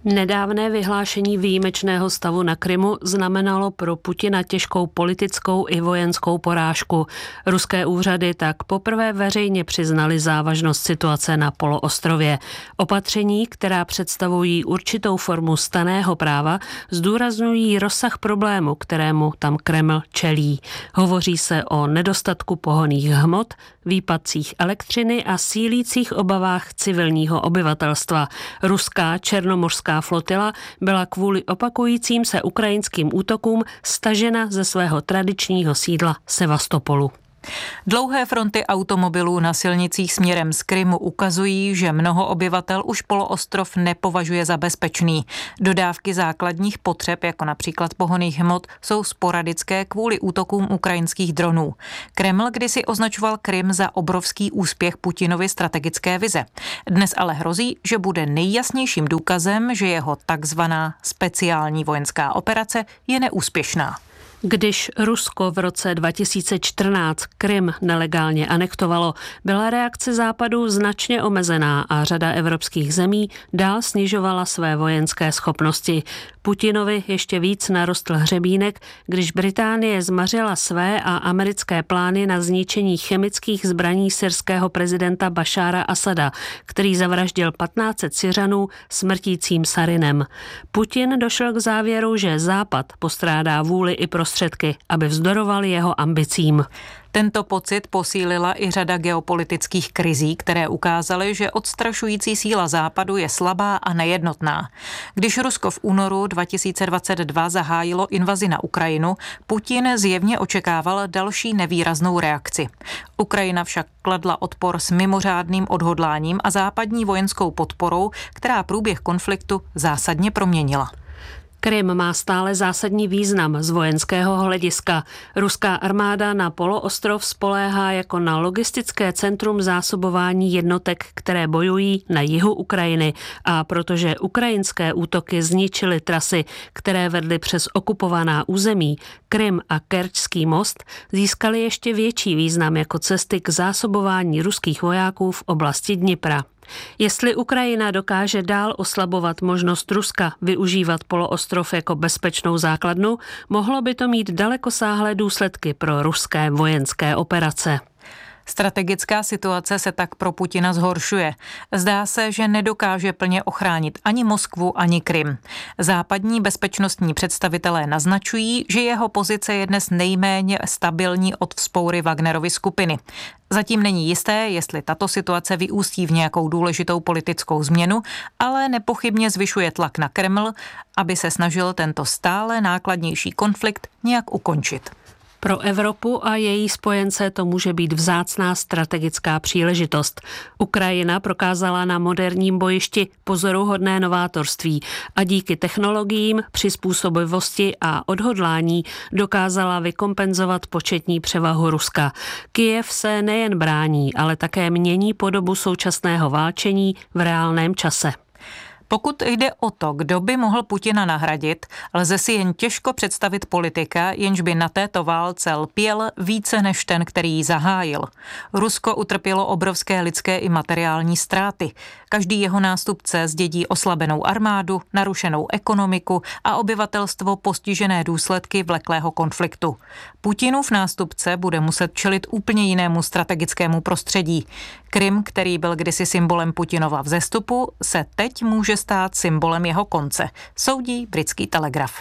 Nedávné vyhlášení výjimečného stavu na Krymu znamenalo pro Putina těžkou politickou i vojenskou porážku. Ruské úřady tak poprvé veřejně přiznali závažnost situace na poloostrově. Opatření, která představují určitou formu stanného práva, zdůrazňují rozsah problému, kterému tam Kreml čelí. Hovoří se o nedostatku pohonných hmot, výpadcích elektřiny a sílících obavách civilního obyvatelstva. Ruská černomořská flotila byla kvůli opakujícím se ukrajinským útokům stažena ze svého tradičního sídla Sevastopolu. Dlouhé fronty automobilů na silnicích směrem z Krymu ukazují, že mnoho obyvatel už poloostrov nepovažuje za bezpečný. Dodávky základních potřeb, jako například pohonných hmot, jsou sporadické kvůli útokům ukrajinských dronů. Kreml kdysi označoval Krym za obrovský úspěch Putinovy strategické vize. Dnes ale hrozí, že bude nejjasnějším důkazem, že jeho takzvaná speciální vojenská operace je neúspěšná. Když Rusko v roce dva tisíce čtrnáct Krym nelegálně anektovalo, byla reakce Západu značně omezená a řada evropských zemí dál snižovala své vojenské schopnosti. Putinovi ještě víc narostl hřebínek, když Británie zmařila své a americké plány na zničení chemických zbraní syrského prezidenta Bašára Asada, který zavraždil patnáct set Syřanů smrtícím sarinem. Putin došel k závěru, že Západ postrádá vůli i prostředky, aby vzdoroval jeho ambicím. Tento pocit posílila i řada geopolitických krizí, které ukázaly, že odstrašující síla Západu je slabá a nejednotná. Když Rusko v únoru dva tisíce dvacet dva zahájilo invazi na Ukrajinu, Putin zjevně očekával další nevýraznou reakci. Ukrajina však kladla odpor s mimořádným odhodláním a západní vojenskou podporou, která průběh konfliktu zásadně proměnila. Krym má stále zásadní význam z vojenského hlediska. Ruská armáda na poloostrov spoléhá jako na logistické centrum zásobování jednotek, které bojují na jihu Ukrajiny. A protože ukrajinské útoky zničily trasy, které vedly přes okupovaná území, Krym a Kerčský most získaly ještě větší význam jako cesty k zásobování ruských vojáků v oblasti Dnipra. Jestli Ukrajina dokáže dál oslabovat možnost Ruska využívat poloostrov jako bezpečnou základnu, mohlo by to mít dalekosáhlé důsledky pro ruské vojenské operace. Strategická situace se tak pro Putina zhoršuje. Zdá se, že nedokáže plně ochránit ani Moskvu, ani Krym. Západní bezpečnostní představitelé naznačují, že jeho pozice je dnes nejméně stabilní od vzpoury Wagnerovy skupiny. Zatím není jisté, jestli tato situace vyústí v nějakou důležitou politickou změnu, ale nepochybně zvyšuje tlak na Kreml, aby se snažil tento stále nákladnější konflikt nějak ukončit. Pro Evropu a její spojence to může být vzácná strategická příležitost. Ukrajina prokázala na moderním bojišti pozoruhodné novátorství a díky technologiím, přizpůsobivosti a odhodlání dokázala vykompenzovat početní převahu Ruska. Kyjev se nejen brání, ale také mění podobu současného válčení v reálném čase. Pokud jde o to, kdo by mohl Putina nahradit, lze si jen těžko představit politika, jenž by na této válce lpěl více než ten, který ji zahájil. Rusko utrpělo obrovské lidské i materiální ztráty. Každý jeho nástupce zdědí oslabenou armádu, narušenou ekonomiku a obyvatelstvo postižené důsledky vleklého konfliktu. Putinův nástupce bude muset čelit úplně jinému strategickému prostředí. Krym, který byl kdysi symbolem Putinova vzestupu, se teď může stát symbolem jeho konce, soudí britský Telegraf.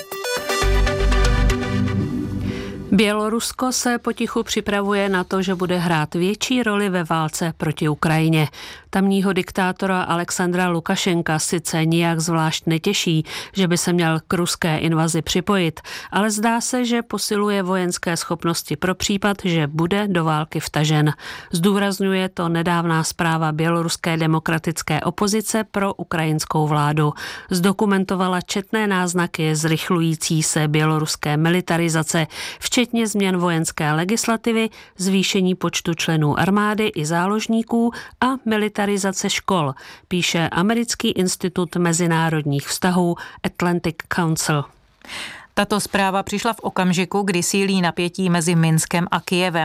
Bělorusko se potichu připravuje na to, že bude hrát větší roli ve válce proti Ukrajině. Tamního diktátora Alexandra Lukašenka sice nijak zvlášť netěší, že by se měl k ruské invazi připojit, ale zdá se, že posiluje vojenské schopnosti pro případ, že bude do války vtažen. Zdůrazňuje to nedávná zpráva běloruské demokratické opozice pro ukrajinskou vládu. Zdokumentovala četné náznaky zrychlující se běloruské militarizace, včetně změn vojenské legislativy, zvýšení počtu členů armády i záložníků a militarizace škol, píše Americký institut mezinárodních vztahů Atlantic Council. Tato zpráva přišla v okamžiku, kdy sílí napětí mezi Minskem a Kyjevem.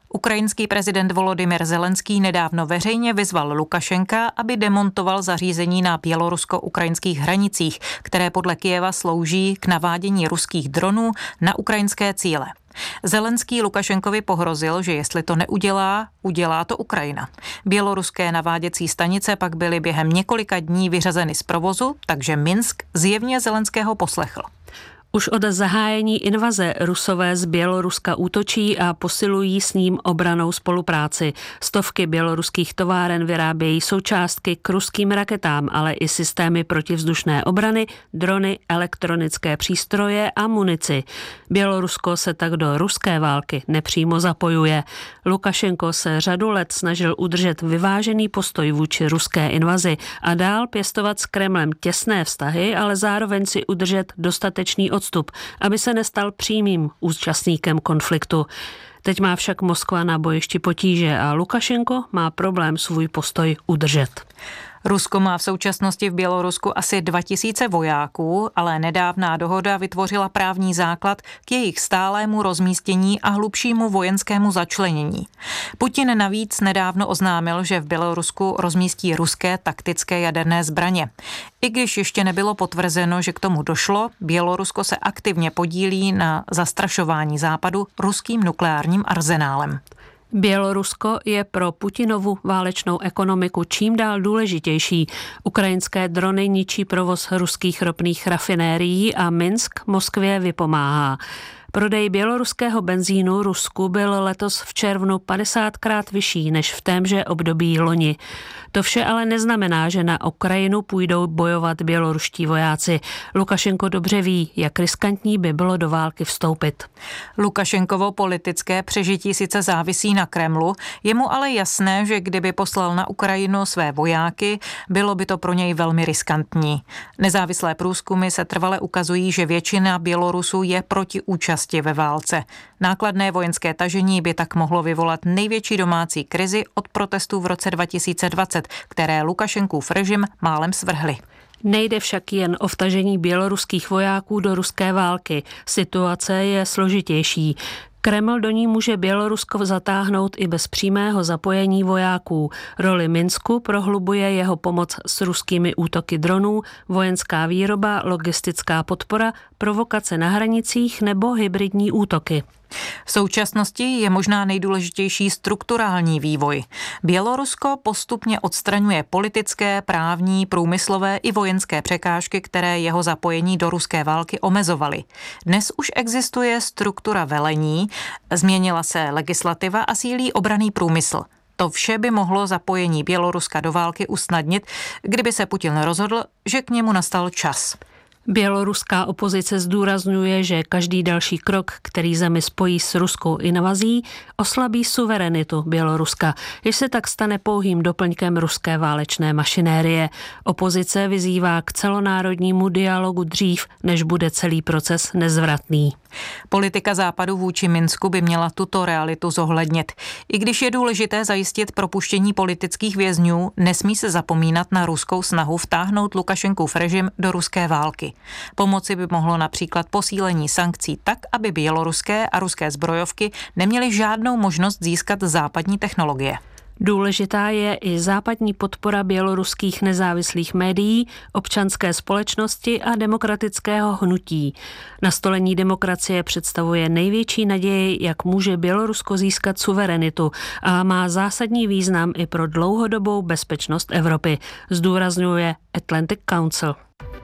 Ukrajinský prezident Volodymyr Zelenský nedávno veřejně vyzval Lukašenka, aby demontoval zařízení na bělorusko-ukrajinských hranicích, které podle Kyjeva slouží k navádění ruských dronů na ukrajinské cíle. Zelenský Lukašenkovi pohrozil, že jestli to neudělá, udělá to Ukrajina. Běloruské naváděcí stanice pak byly během několika dní vyřazeny z provozu, takže Minsk zjevně Zelenského poslechl. Už od zahájení invaze Rusové z Běloruska útočí a posilují s ním obrannou spolupráci. Stovky běloruských továren vyrábějí součástky k ruským raketám, ale i systémy protivzdušné obrany, drony, elektronické přístroje a munici. Bělorusko se tak do ruské války nepřímo zapojuje. Lukašenko se řadu let snažil udržet vyvážený postoj vůči ruské invazi a dál pěstovat s Kremlem těsné vztahy, ale zároveň si udržet dostatečný odstup, aby se nestal přímým účastníkem konfliktu. Teď má však Moskva na bojišti potíže a Lukašenko má problém svůj postoj udržet. Rusko má v současnosti v Bělorusku asi dva tisíce vojáků, ale nedávná dohoda vytvořila právní základ k jejich stálému rozmístění a hlubšímu vojenskému začlenění. Putin navíc nedávno oznámil, že v Bělorusku rozmístí ruské taktické jaderné zbraně. I když ještě nebylo potvrzeno, že k tomu došlo, Bělorusko se aktivně podílí na zastrašování Západu ruským nukleárním arzenálem. Bělorusko je pro Putinovu válečnou ekonomiku čím dál důležitější. Ukrajinské drony ničí provoz ruských ropných rafinérií a Minsk Moskvě vypomáhá. Prodej běloruského benzínu Rusku byl letos v červnu padesátkrát vyšší než v témže období loni. To vše ale neznamená, že na Ukrajinu půjdou bojovat běloruští vojáci. Lukašenko dobře ví, jak riskantní by bylo do války vstoupit. Lukašenkovo politické přežití sice závisí na Kremlu, je mu ale jasné, že kdyby poslal na Ukrajinu své vojáky, bylo by to pro něj velmi riskantní. Nezávislé průzkumy se trvale ukazují, že většina Bělorusů je proti účasti ve válce. Nákladné vojenské tažení by tak mohlo vyvolat největší domácí krizi od protestů v roce dva tisíce dvacet, které Lukašenkův režim málem svrhly. Nejde však jen o vtažení běloruských vojáků do ruské války. Situace je složitější. Kreml do ní může Bělorusko zatáhnout i bez přímého zapojení vojáků. Roli Minsku prohlubuje jeho pomoc s ruskými útoky dronů, vojenská výroba, logistická podpora, provokace na hranicích nebo hybridní útoky. V současnosti je možná nejdůležitější strukturální vývoj. Bělorusko postupně odstraňuje politické, právní, průmyslové i vojenské překážky, které jeho zapojení do ruské války omezovaly. Dnes už existuje struktura velení, změnila se legislativa a sílí obranný průmysl. To vše by mohlo zapojení Běloruska do války usnadnit, kdyby se Putin rozhodl, že k němu nastal čas. Běloruská opozice zdůrazňuje, že každý další krok, který zemi spojí s ruskou invazí, oslabí suverenitu Běloruska, jež se tak stane pouhým doplňkem ruské válečné mašinérie. Opozice vyzývá k celonárodnímu dialogu dřív, než bude celý proces nezvratný. Politika Západu vůči Minsku by měla tuto realitu zohlednit. I když je důležité zajistit propuštění politických vězňů, nesmí se zapomínat na ruskou snahu vtáhnout Lukašenkův režim do ruské války. Pomoci by mohlo například posílení sankcí tak, aby běloruské a ruské zbrojovky neměly žádnou možnost získat západní technologie. Důležitá je i západní podpora běloruských nezávislých médií, občanské společnosti a demokratického hnutí. Nastolení demokracie představuje největší naději, jak může Bělorusko získat suverenitu a má zásadní význam i pro dlouhodobou bezpečnost Evropy, zdůrazňuje Atlantic Council.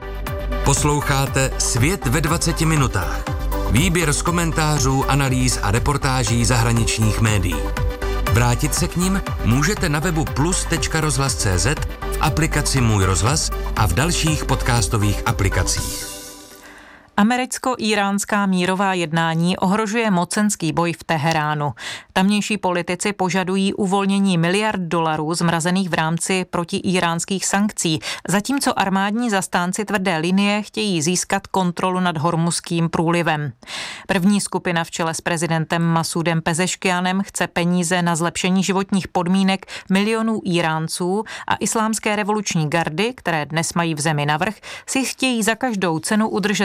Posloucháte Svět ve dvaceti minutách. Výběr z komentářů, analýz a reportáží zahraničních médií. Vrátit se k nim můžete na webu plus tečka rozhlas tečka cé zet, v aplikaci Můj rozhlas a v dalších podcastových aplikacích. Americko-íránská mírová jednání ohrožuje mocenský boj v Teheránu. Tamnější politici požadují uvolnění miliard dolarů zmrazených v rámci protiíránských sankcí, zatímco armádní zastánci tvrdé linie chtějí získat kontrolu nad Hormuzským průlivem. První skupina v čele s prezidentem Masudem Pezeškianem chce peníze na zlepšení životních podmínek milionů Íránců a islámské revoluční gardy, které dnes mají v zemi navrch, si chtějí za každou cenu udržet kontrolu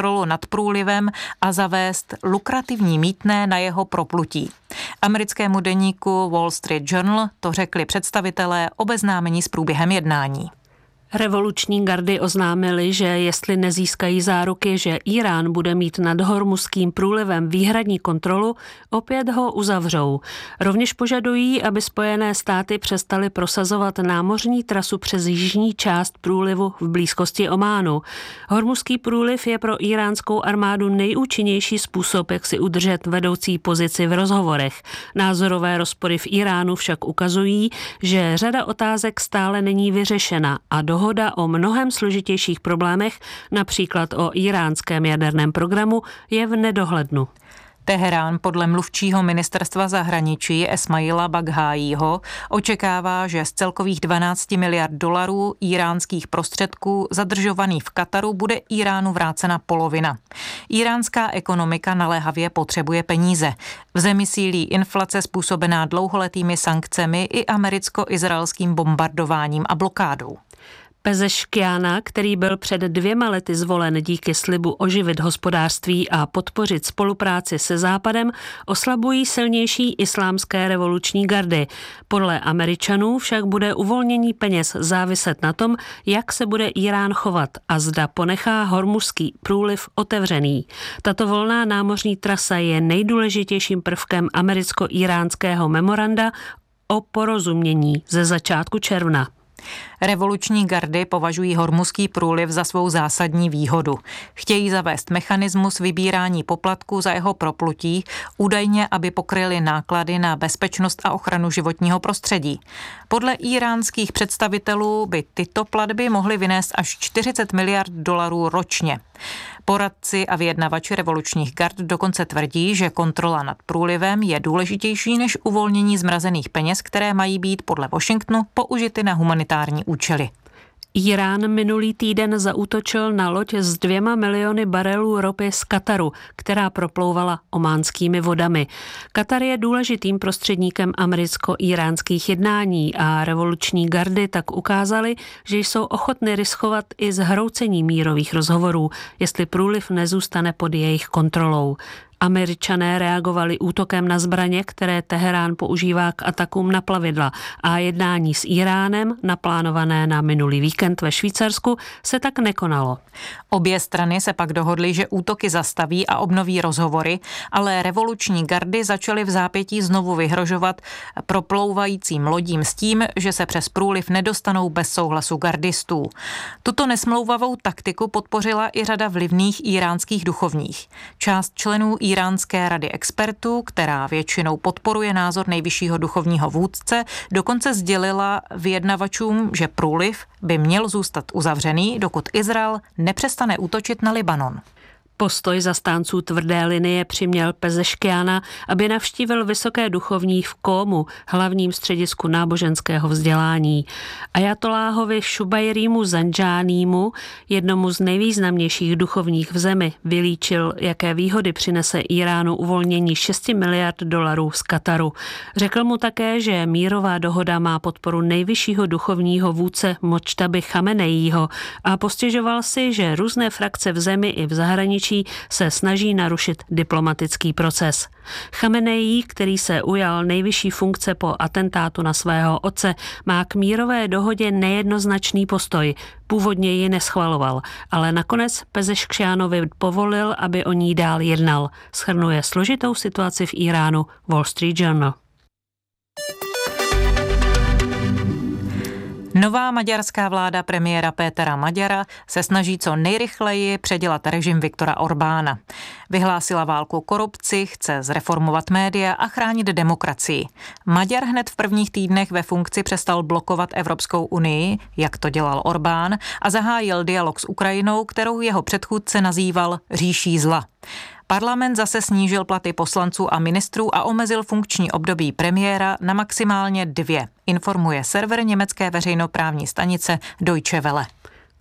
kontrolu nad průlivem a zavést lukrativní mýtné na jeho proplutí. Americkému deníku Wall Street Journal to řekli představitelé obeznámení s průběhem jednání. Revoluční gardy oznámili, že jestli nezískají záruky, že Irán bude mít nad Hormuzským průlivem výhradní kontrolu, opět ho uzavřou. Rovněž požadují, aby Spojené státy přestaly prosazovat námořní trasu přes jižní část průlivu v blízkosti Ománu. Hormuzský průliv je pro iránskou armádu nejúčinnější způsob, jak si udržet vedoucí pozici v rozhovorech. Názorové rozpory v Iránu však ukazují, že řada otázek stále není vyřešena a do Dohoda o mnohem složitějších problémech, například o iránském jaderném programu, je v nedohlednu. Teherán podle mluvčího ministerstva zahraničí Esmaila Baghájího očekává, že z celkových dvanáct miliard dolarů iránských prostředků zadržovaných v Kataru bude Iránu vrácena polovina. Iránská ekonomika naléhavě potřebuje peníze. V zemi sílí inflace způsobená dlouholetými sankcemi i americko-izraelským bombardováním a blokádou. Pezeškiana, který byl před dvěma lety zvolen díky slibu oživit hospodářství a podpořit spolupráci se Západem, oslabují silnější islámské revoluční gardy. Podle Američanů však bude uvolnění peněz záviset na tom, jak se bude Irán chovat a zda ponechá Hormuzský průliv otevřený. Tato volná námořní trasa je nejdůležitějším prvkem americko-iránského memoranda o porozumění ze začátku června. Revoluční gardy považují Hormuzský průliv za svou zásadní výhodu. Chtějí zavést mechanismus vybírání poplatků za jeho proplutí, údajně, aby pokryli náklady na bezpečnost a ochranu životního prostředí. Podle iránských představitelů by tyto platby mohly vynést až čtyřicet miliard dolarů ročně. Poradci a vyjednavači revolučních gard dokonce tvrdí, že kontrola nad průlivem je důležitější než uvolnění zmrazených peněz, které mají být podle Washingtonu použity na humanitární účely. Irán minulý týden zaútočil na loď s dvěma miliony barelů ropy z Kataru, která proplouvala ománskými vodami. Katar je důležitým prostředníkem americko-iránských jednání a revoluční gardy tak ukázaly, že jsou ochotny riskovat i zhroucení mírových rozhovorů, jestli průliv nezůstane pod jejich kontrolou. Američané reagovali útokem na zbraně, které Teherán používá k atakům na plavidla a jednání s Iránem, naplánované na minulý víkend ve Švýcarsku, se tak nekonalo. Obě strany se pak dohodly, že útoky zastaví a obnoví rozhovory, ale revoluční gardy začaly v zápětí znovu vyhrožovat proplouvajícím lodím s tím, že se přes průliv nedostanou bez souhlasu gardistů. Tuto nesmlouvavou taktiku podpořila i řada vlivných iránských duchovních. Část členů Iránské rady expertů, která většinou podporuje názor nejvyššího duchovního vůdce, dokonce sdělila vyjednavačům, že průliv by měl zůstat uzavřený, dokud Izrael nepřestane útočit na Libanon. Postoj zastánců tvrdé linie přiměl Pezeškiana, aby navštívil vysoké duchovní v Kómu, hlavním středisku náboženského vzdělání. Ajatoláhovi Šubajrímu Zanjánímu, jednomu z nejvýznamnějších duchovních v zemi, vylíčil, jaké výhody přinese Iránu uvolnění šest miliard dolarů z Kataru. Řekl mu také, že mírová dohoda má podporu nejvyššího duchovního vůdce Modžtaby Chameneího a postěžoval si, že různé frakce v zemi i v zahraničí se snaží narušit diplomatický proces. Chameneí, který se ujal nejvyšší funkce po atentátu na svého otce, má k mírové dohodě nejednoznačný postoj. Původně ji neschvaloval, ale nakonec Pezeškjánovi povolil, aby o ní dál jednal. Shrnuje složitou situaci v Iránu Wall Street Journal. Nová maďarská vláda premiéra Pétera Maďara se snaží co nejrychleji předělat režim Viktora Orbána. Vyhlásila válku korupci, chce zreformovat média a chránit demokracii. Maďar hned v prvních týdnech ve funkci přestal blokovat Evropskou unii, jak to dělal Orbán, a zahájil dialog s Ukrajinou, kterou jeho předchůdce nazýval říší zla. Parlament zase snížil platy poslanců a ministrů a omezil funkční období premiéra na maximálně dvě, informuje server německé veřejnoprávní stanice Deutsche Welle.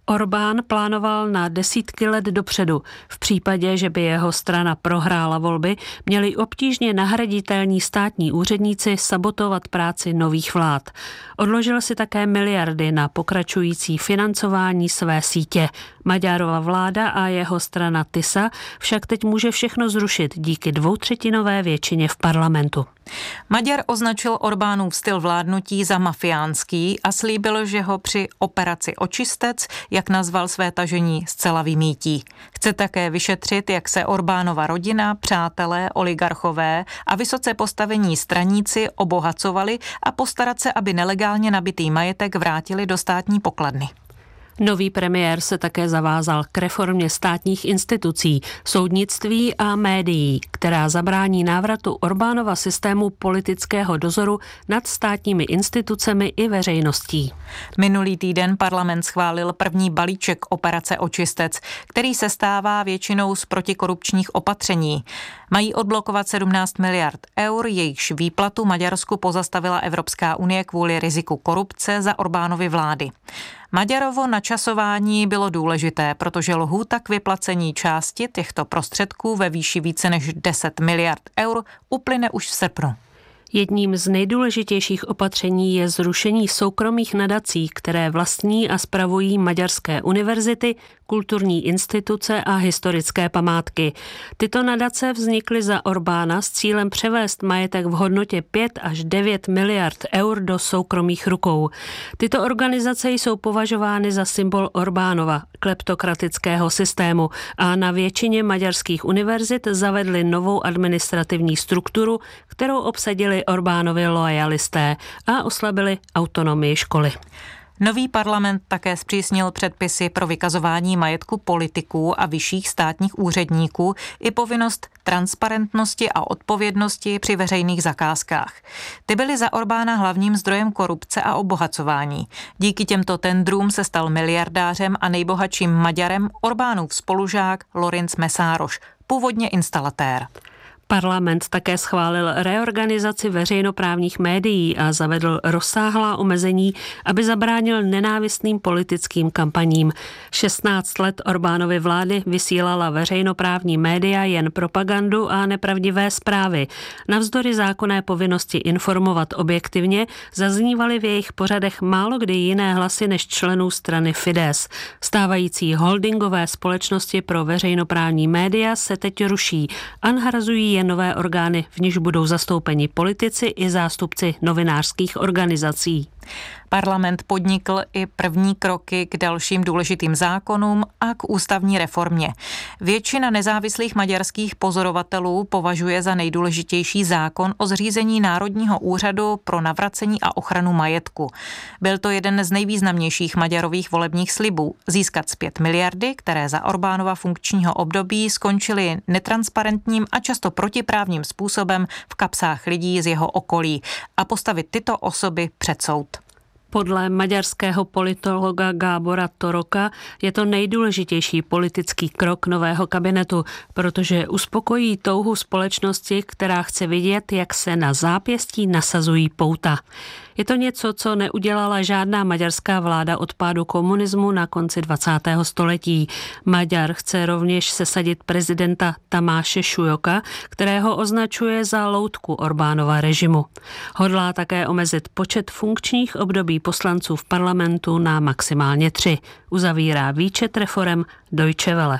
Orbán plánoval na desítky let dopředu. V případě, že by jeho strana prohrála volby, měli obtížně nahraditelní státní úředníci sabotovat práci nových vlád. Odložil si také miliardy na pokračující financování své sítě. Maďarova vláda a jeho strana TISA však teď může všechno zrušit díky dvoutřetinové většině v parlamentu. Maďar označil Orbánův styl vládnutí za mafiánský a slíbil, že ho při operaci Očistec, jak nazval své tažení, zcela vymítí. Chce také vyšetřit, jak se Orbánova rodina, přátelé, oligarchové a vysoce postavení straníci obohacovali a postarat se, aby nelegálně nabitý majetek vrátili do státní pokladny. Nový premiér se také zavázal k reformě státních institucí, soudnictví a médií, která zabrání návratu Orbánova systému politického dozoru nad státními institucemi i veřejností. Minulý týden parlament schválil první balíček operace Očistec, který se stává většinou z protikorupčních opatření. Mají odblokovat sedmnáct miliard eur, jejichž výplatu Maďarsku pozastavila Evropská unie kvůli riziku korupce za Orbánovy vlády. Maďarovo načasování bylo důležité, protože lhůta k vyplacení části těchto prostředků ve výši více než deset miliard eur uplyne už v srpnu. Jedním z nejdůležitějších opatření je zrušení soukromých nadací, které vlastní a spravují maďarské univerzity, kulturní instituce a historické památky. Tyto nadace vznikly za Orbána s cílem převést majetek v hodnotě pět až devět miliard eur do soukromých rukou. Tyto organizace jsou považovány za symbol Orbánova kleptokratického systému a na většině maďarských univerzit zavedly novou administrativní strukturu, kterou obsadili Orbánovi loajalisté a oslabili autonomii školy. Nový parlament také zpřísnil předpisy pro vykazování majetku politiků a vyšších státních úředníků i povinnost transparentnosti a odpovědnosti při veřejných zakázkách. Ty byly za Orbána hlavním zdrojem korupce a obohacování. Díky těmto tendrům se stal miliardářem a nejbohatším Maďarem Orbánův spolužák Lőrinc Mészáros, původně instalatér. Parlament také schválil reorganizaci veřejnoprávních médií a zavedl rozsáhlá omezení, aby zabránil nenávistným politickým kampaním. šestnáct let Orbánovy vlády vysílala veřejnoprávní média jen propagandu a nepravdivé zprávy. Navzdory zákonné povinnosti informovat objektivně zaznívaly v jejich pořadech málo kdy jiné hlasy než členů strany Fidesz. Stávající holdingové společnosti pro veřejnoprávní média se teď ruší a nahrazují jen nové orgány, v nichž budou zastoupeni politici i zástupci novinářských organizací. Parlament podnikl i první kroky k dalším důležitým zákonům a k ústavní reformě. Většina nezávislých maďarských pozorovatelů považuje za nejdůležitější zákon o zřízení Národního úřadu pro navracení a ochranu majetku. Byl to jeden z nejvýznamnějších Maďarových volebních slibů – získat zpět miliardy, které za Orbánova funkčního období skončily netransparentním a často protiprávním způsobem v kapsách lidí z jeho okolí a postavit tyto osoby před soud. Podle maďarského politologa Gábora Toroka je to nejdůležitější politický krok nového kabinetu, protože uspokojí touhu společnosti, která chce vidět, jak se na zápěstí nasazují pouta. Je to něco, co neudělala žádná maďarská vláda od pádu komunismu na konci dvacátého století. Maďar chce rovněž sesadit prezidenta Tamáše Šujoka, kterého označuje za loutku Orbánova režimu. Hodlá také omezit počet funkčních období poslanců v parlamentu na maximálně tři. Uzavírá výčet reforem Deutsche Welle.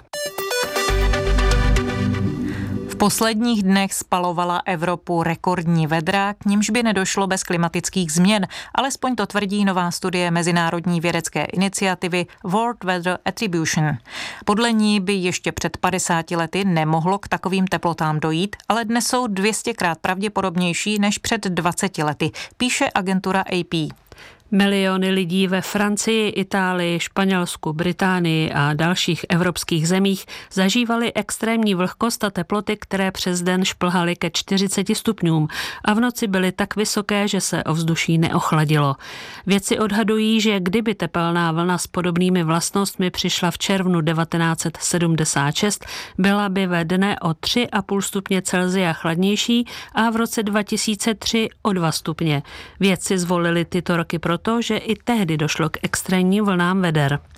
V posledních dnech spalovala Evropu rekordní vedra, k nímž by nedošlo bez klimatických změn, alespoň to tvrdí nová studie mezinárodní vědecké iniciativy World Weather Attribution. Podle ní by ještě před padesáti lety nemohlo k takovým teplotám dojít, ale dnes jsou dvě stě krát pravděpodobnější než před dvaceti lety, píše agentura A P. Miliony lidí ve Francii, Itálii, Španělsku, Británii a dalších evropských zemích zažívali extrémní vlhkost a teploty, které přes den šplhaly ke čtyřiceti stupňům a v noci byly tak vysoké, že se ovzduší neochladilo. Vědci odhadují, že kdyby tepelná vlna s podobnými vlastnostmi přišla v červnu devatenáct set sedmdesát šest, byla by ve dne o tři a půl stupně Celsia chladnější a v roce dva tisíce tři o dva stupně. Vědci zvolili tyto roky proto, že i tehdy došlo k extrémním vlnám veder.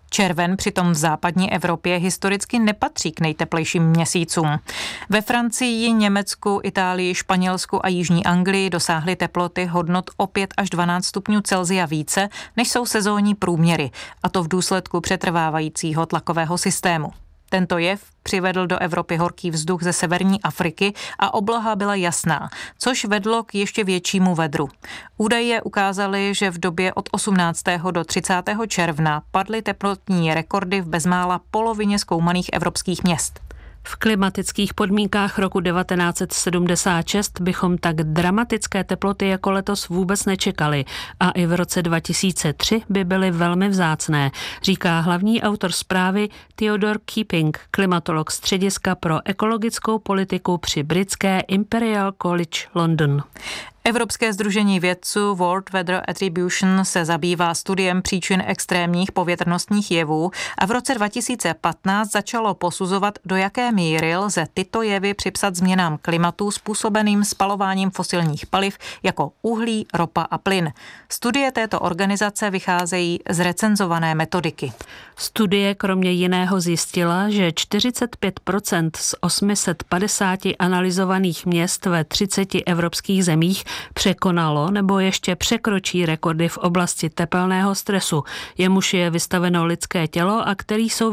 Červen přitom v západní Evropě historicky nepatří k nejteplejším měsícům. Ve Francii, Německu, Itálii, Španělsku a Jižní Anglii dosáhly teploty hodnot o pět až dvanáct stupňů Celsia více, než jsou sezónní průměry, a to v důsledku přetrvávajícího tlakového systému. Tento jev přivedl do Evropy horký vzduch ze severní Afriky a obloha byla jasná, což vedlo k ještě většímu vedru. Údaje ukázaly, že v době od osmnáctého do třicátého června padly teplotní rekordy v bezmála polovině zkoumaných evropských měst. V klimatických podmínkách roku devatenáct set sedmdesát šest bychom tak dramatické teploty jako letos vůbec nečekali a i v roce dva tisíce tři by byly velmi vzácné, říká hlavní autor zprávy Theodore Keeping, klimatolog Střediska pro ekologickou politiku při britské Imperial College London. Evropské sdružení vědců World Weather Attribution se zabývá studiem příčin extrémních povětrnostních jevů a v roce dva tisíce patnáct začalo posuzovat, do jaké míry lze tyto jevy připsat změnám klimatu způsobeným spalováním fosilních paliv jako uhlí, ropa a plyn. Studie této organizace vycházejí z recenzované metodiky. Studie kromě jiného zjistila, že čtyřicet pět procent z osm set padesát analyzovaných měst ve třiceti evropských zemích překonalo nebo ještě překročí rekordy v oblasti tepelného stresu, jemuž je vystaveno lidské tělo a který jsou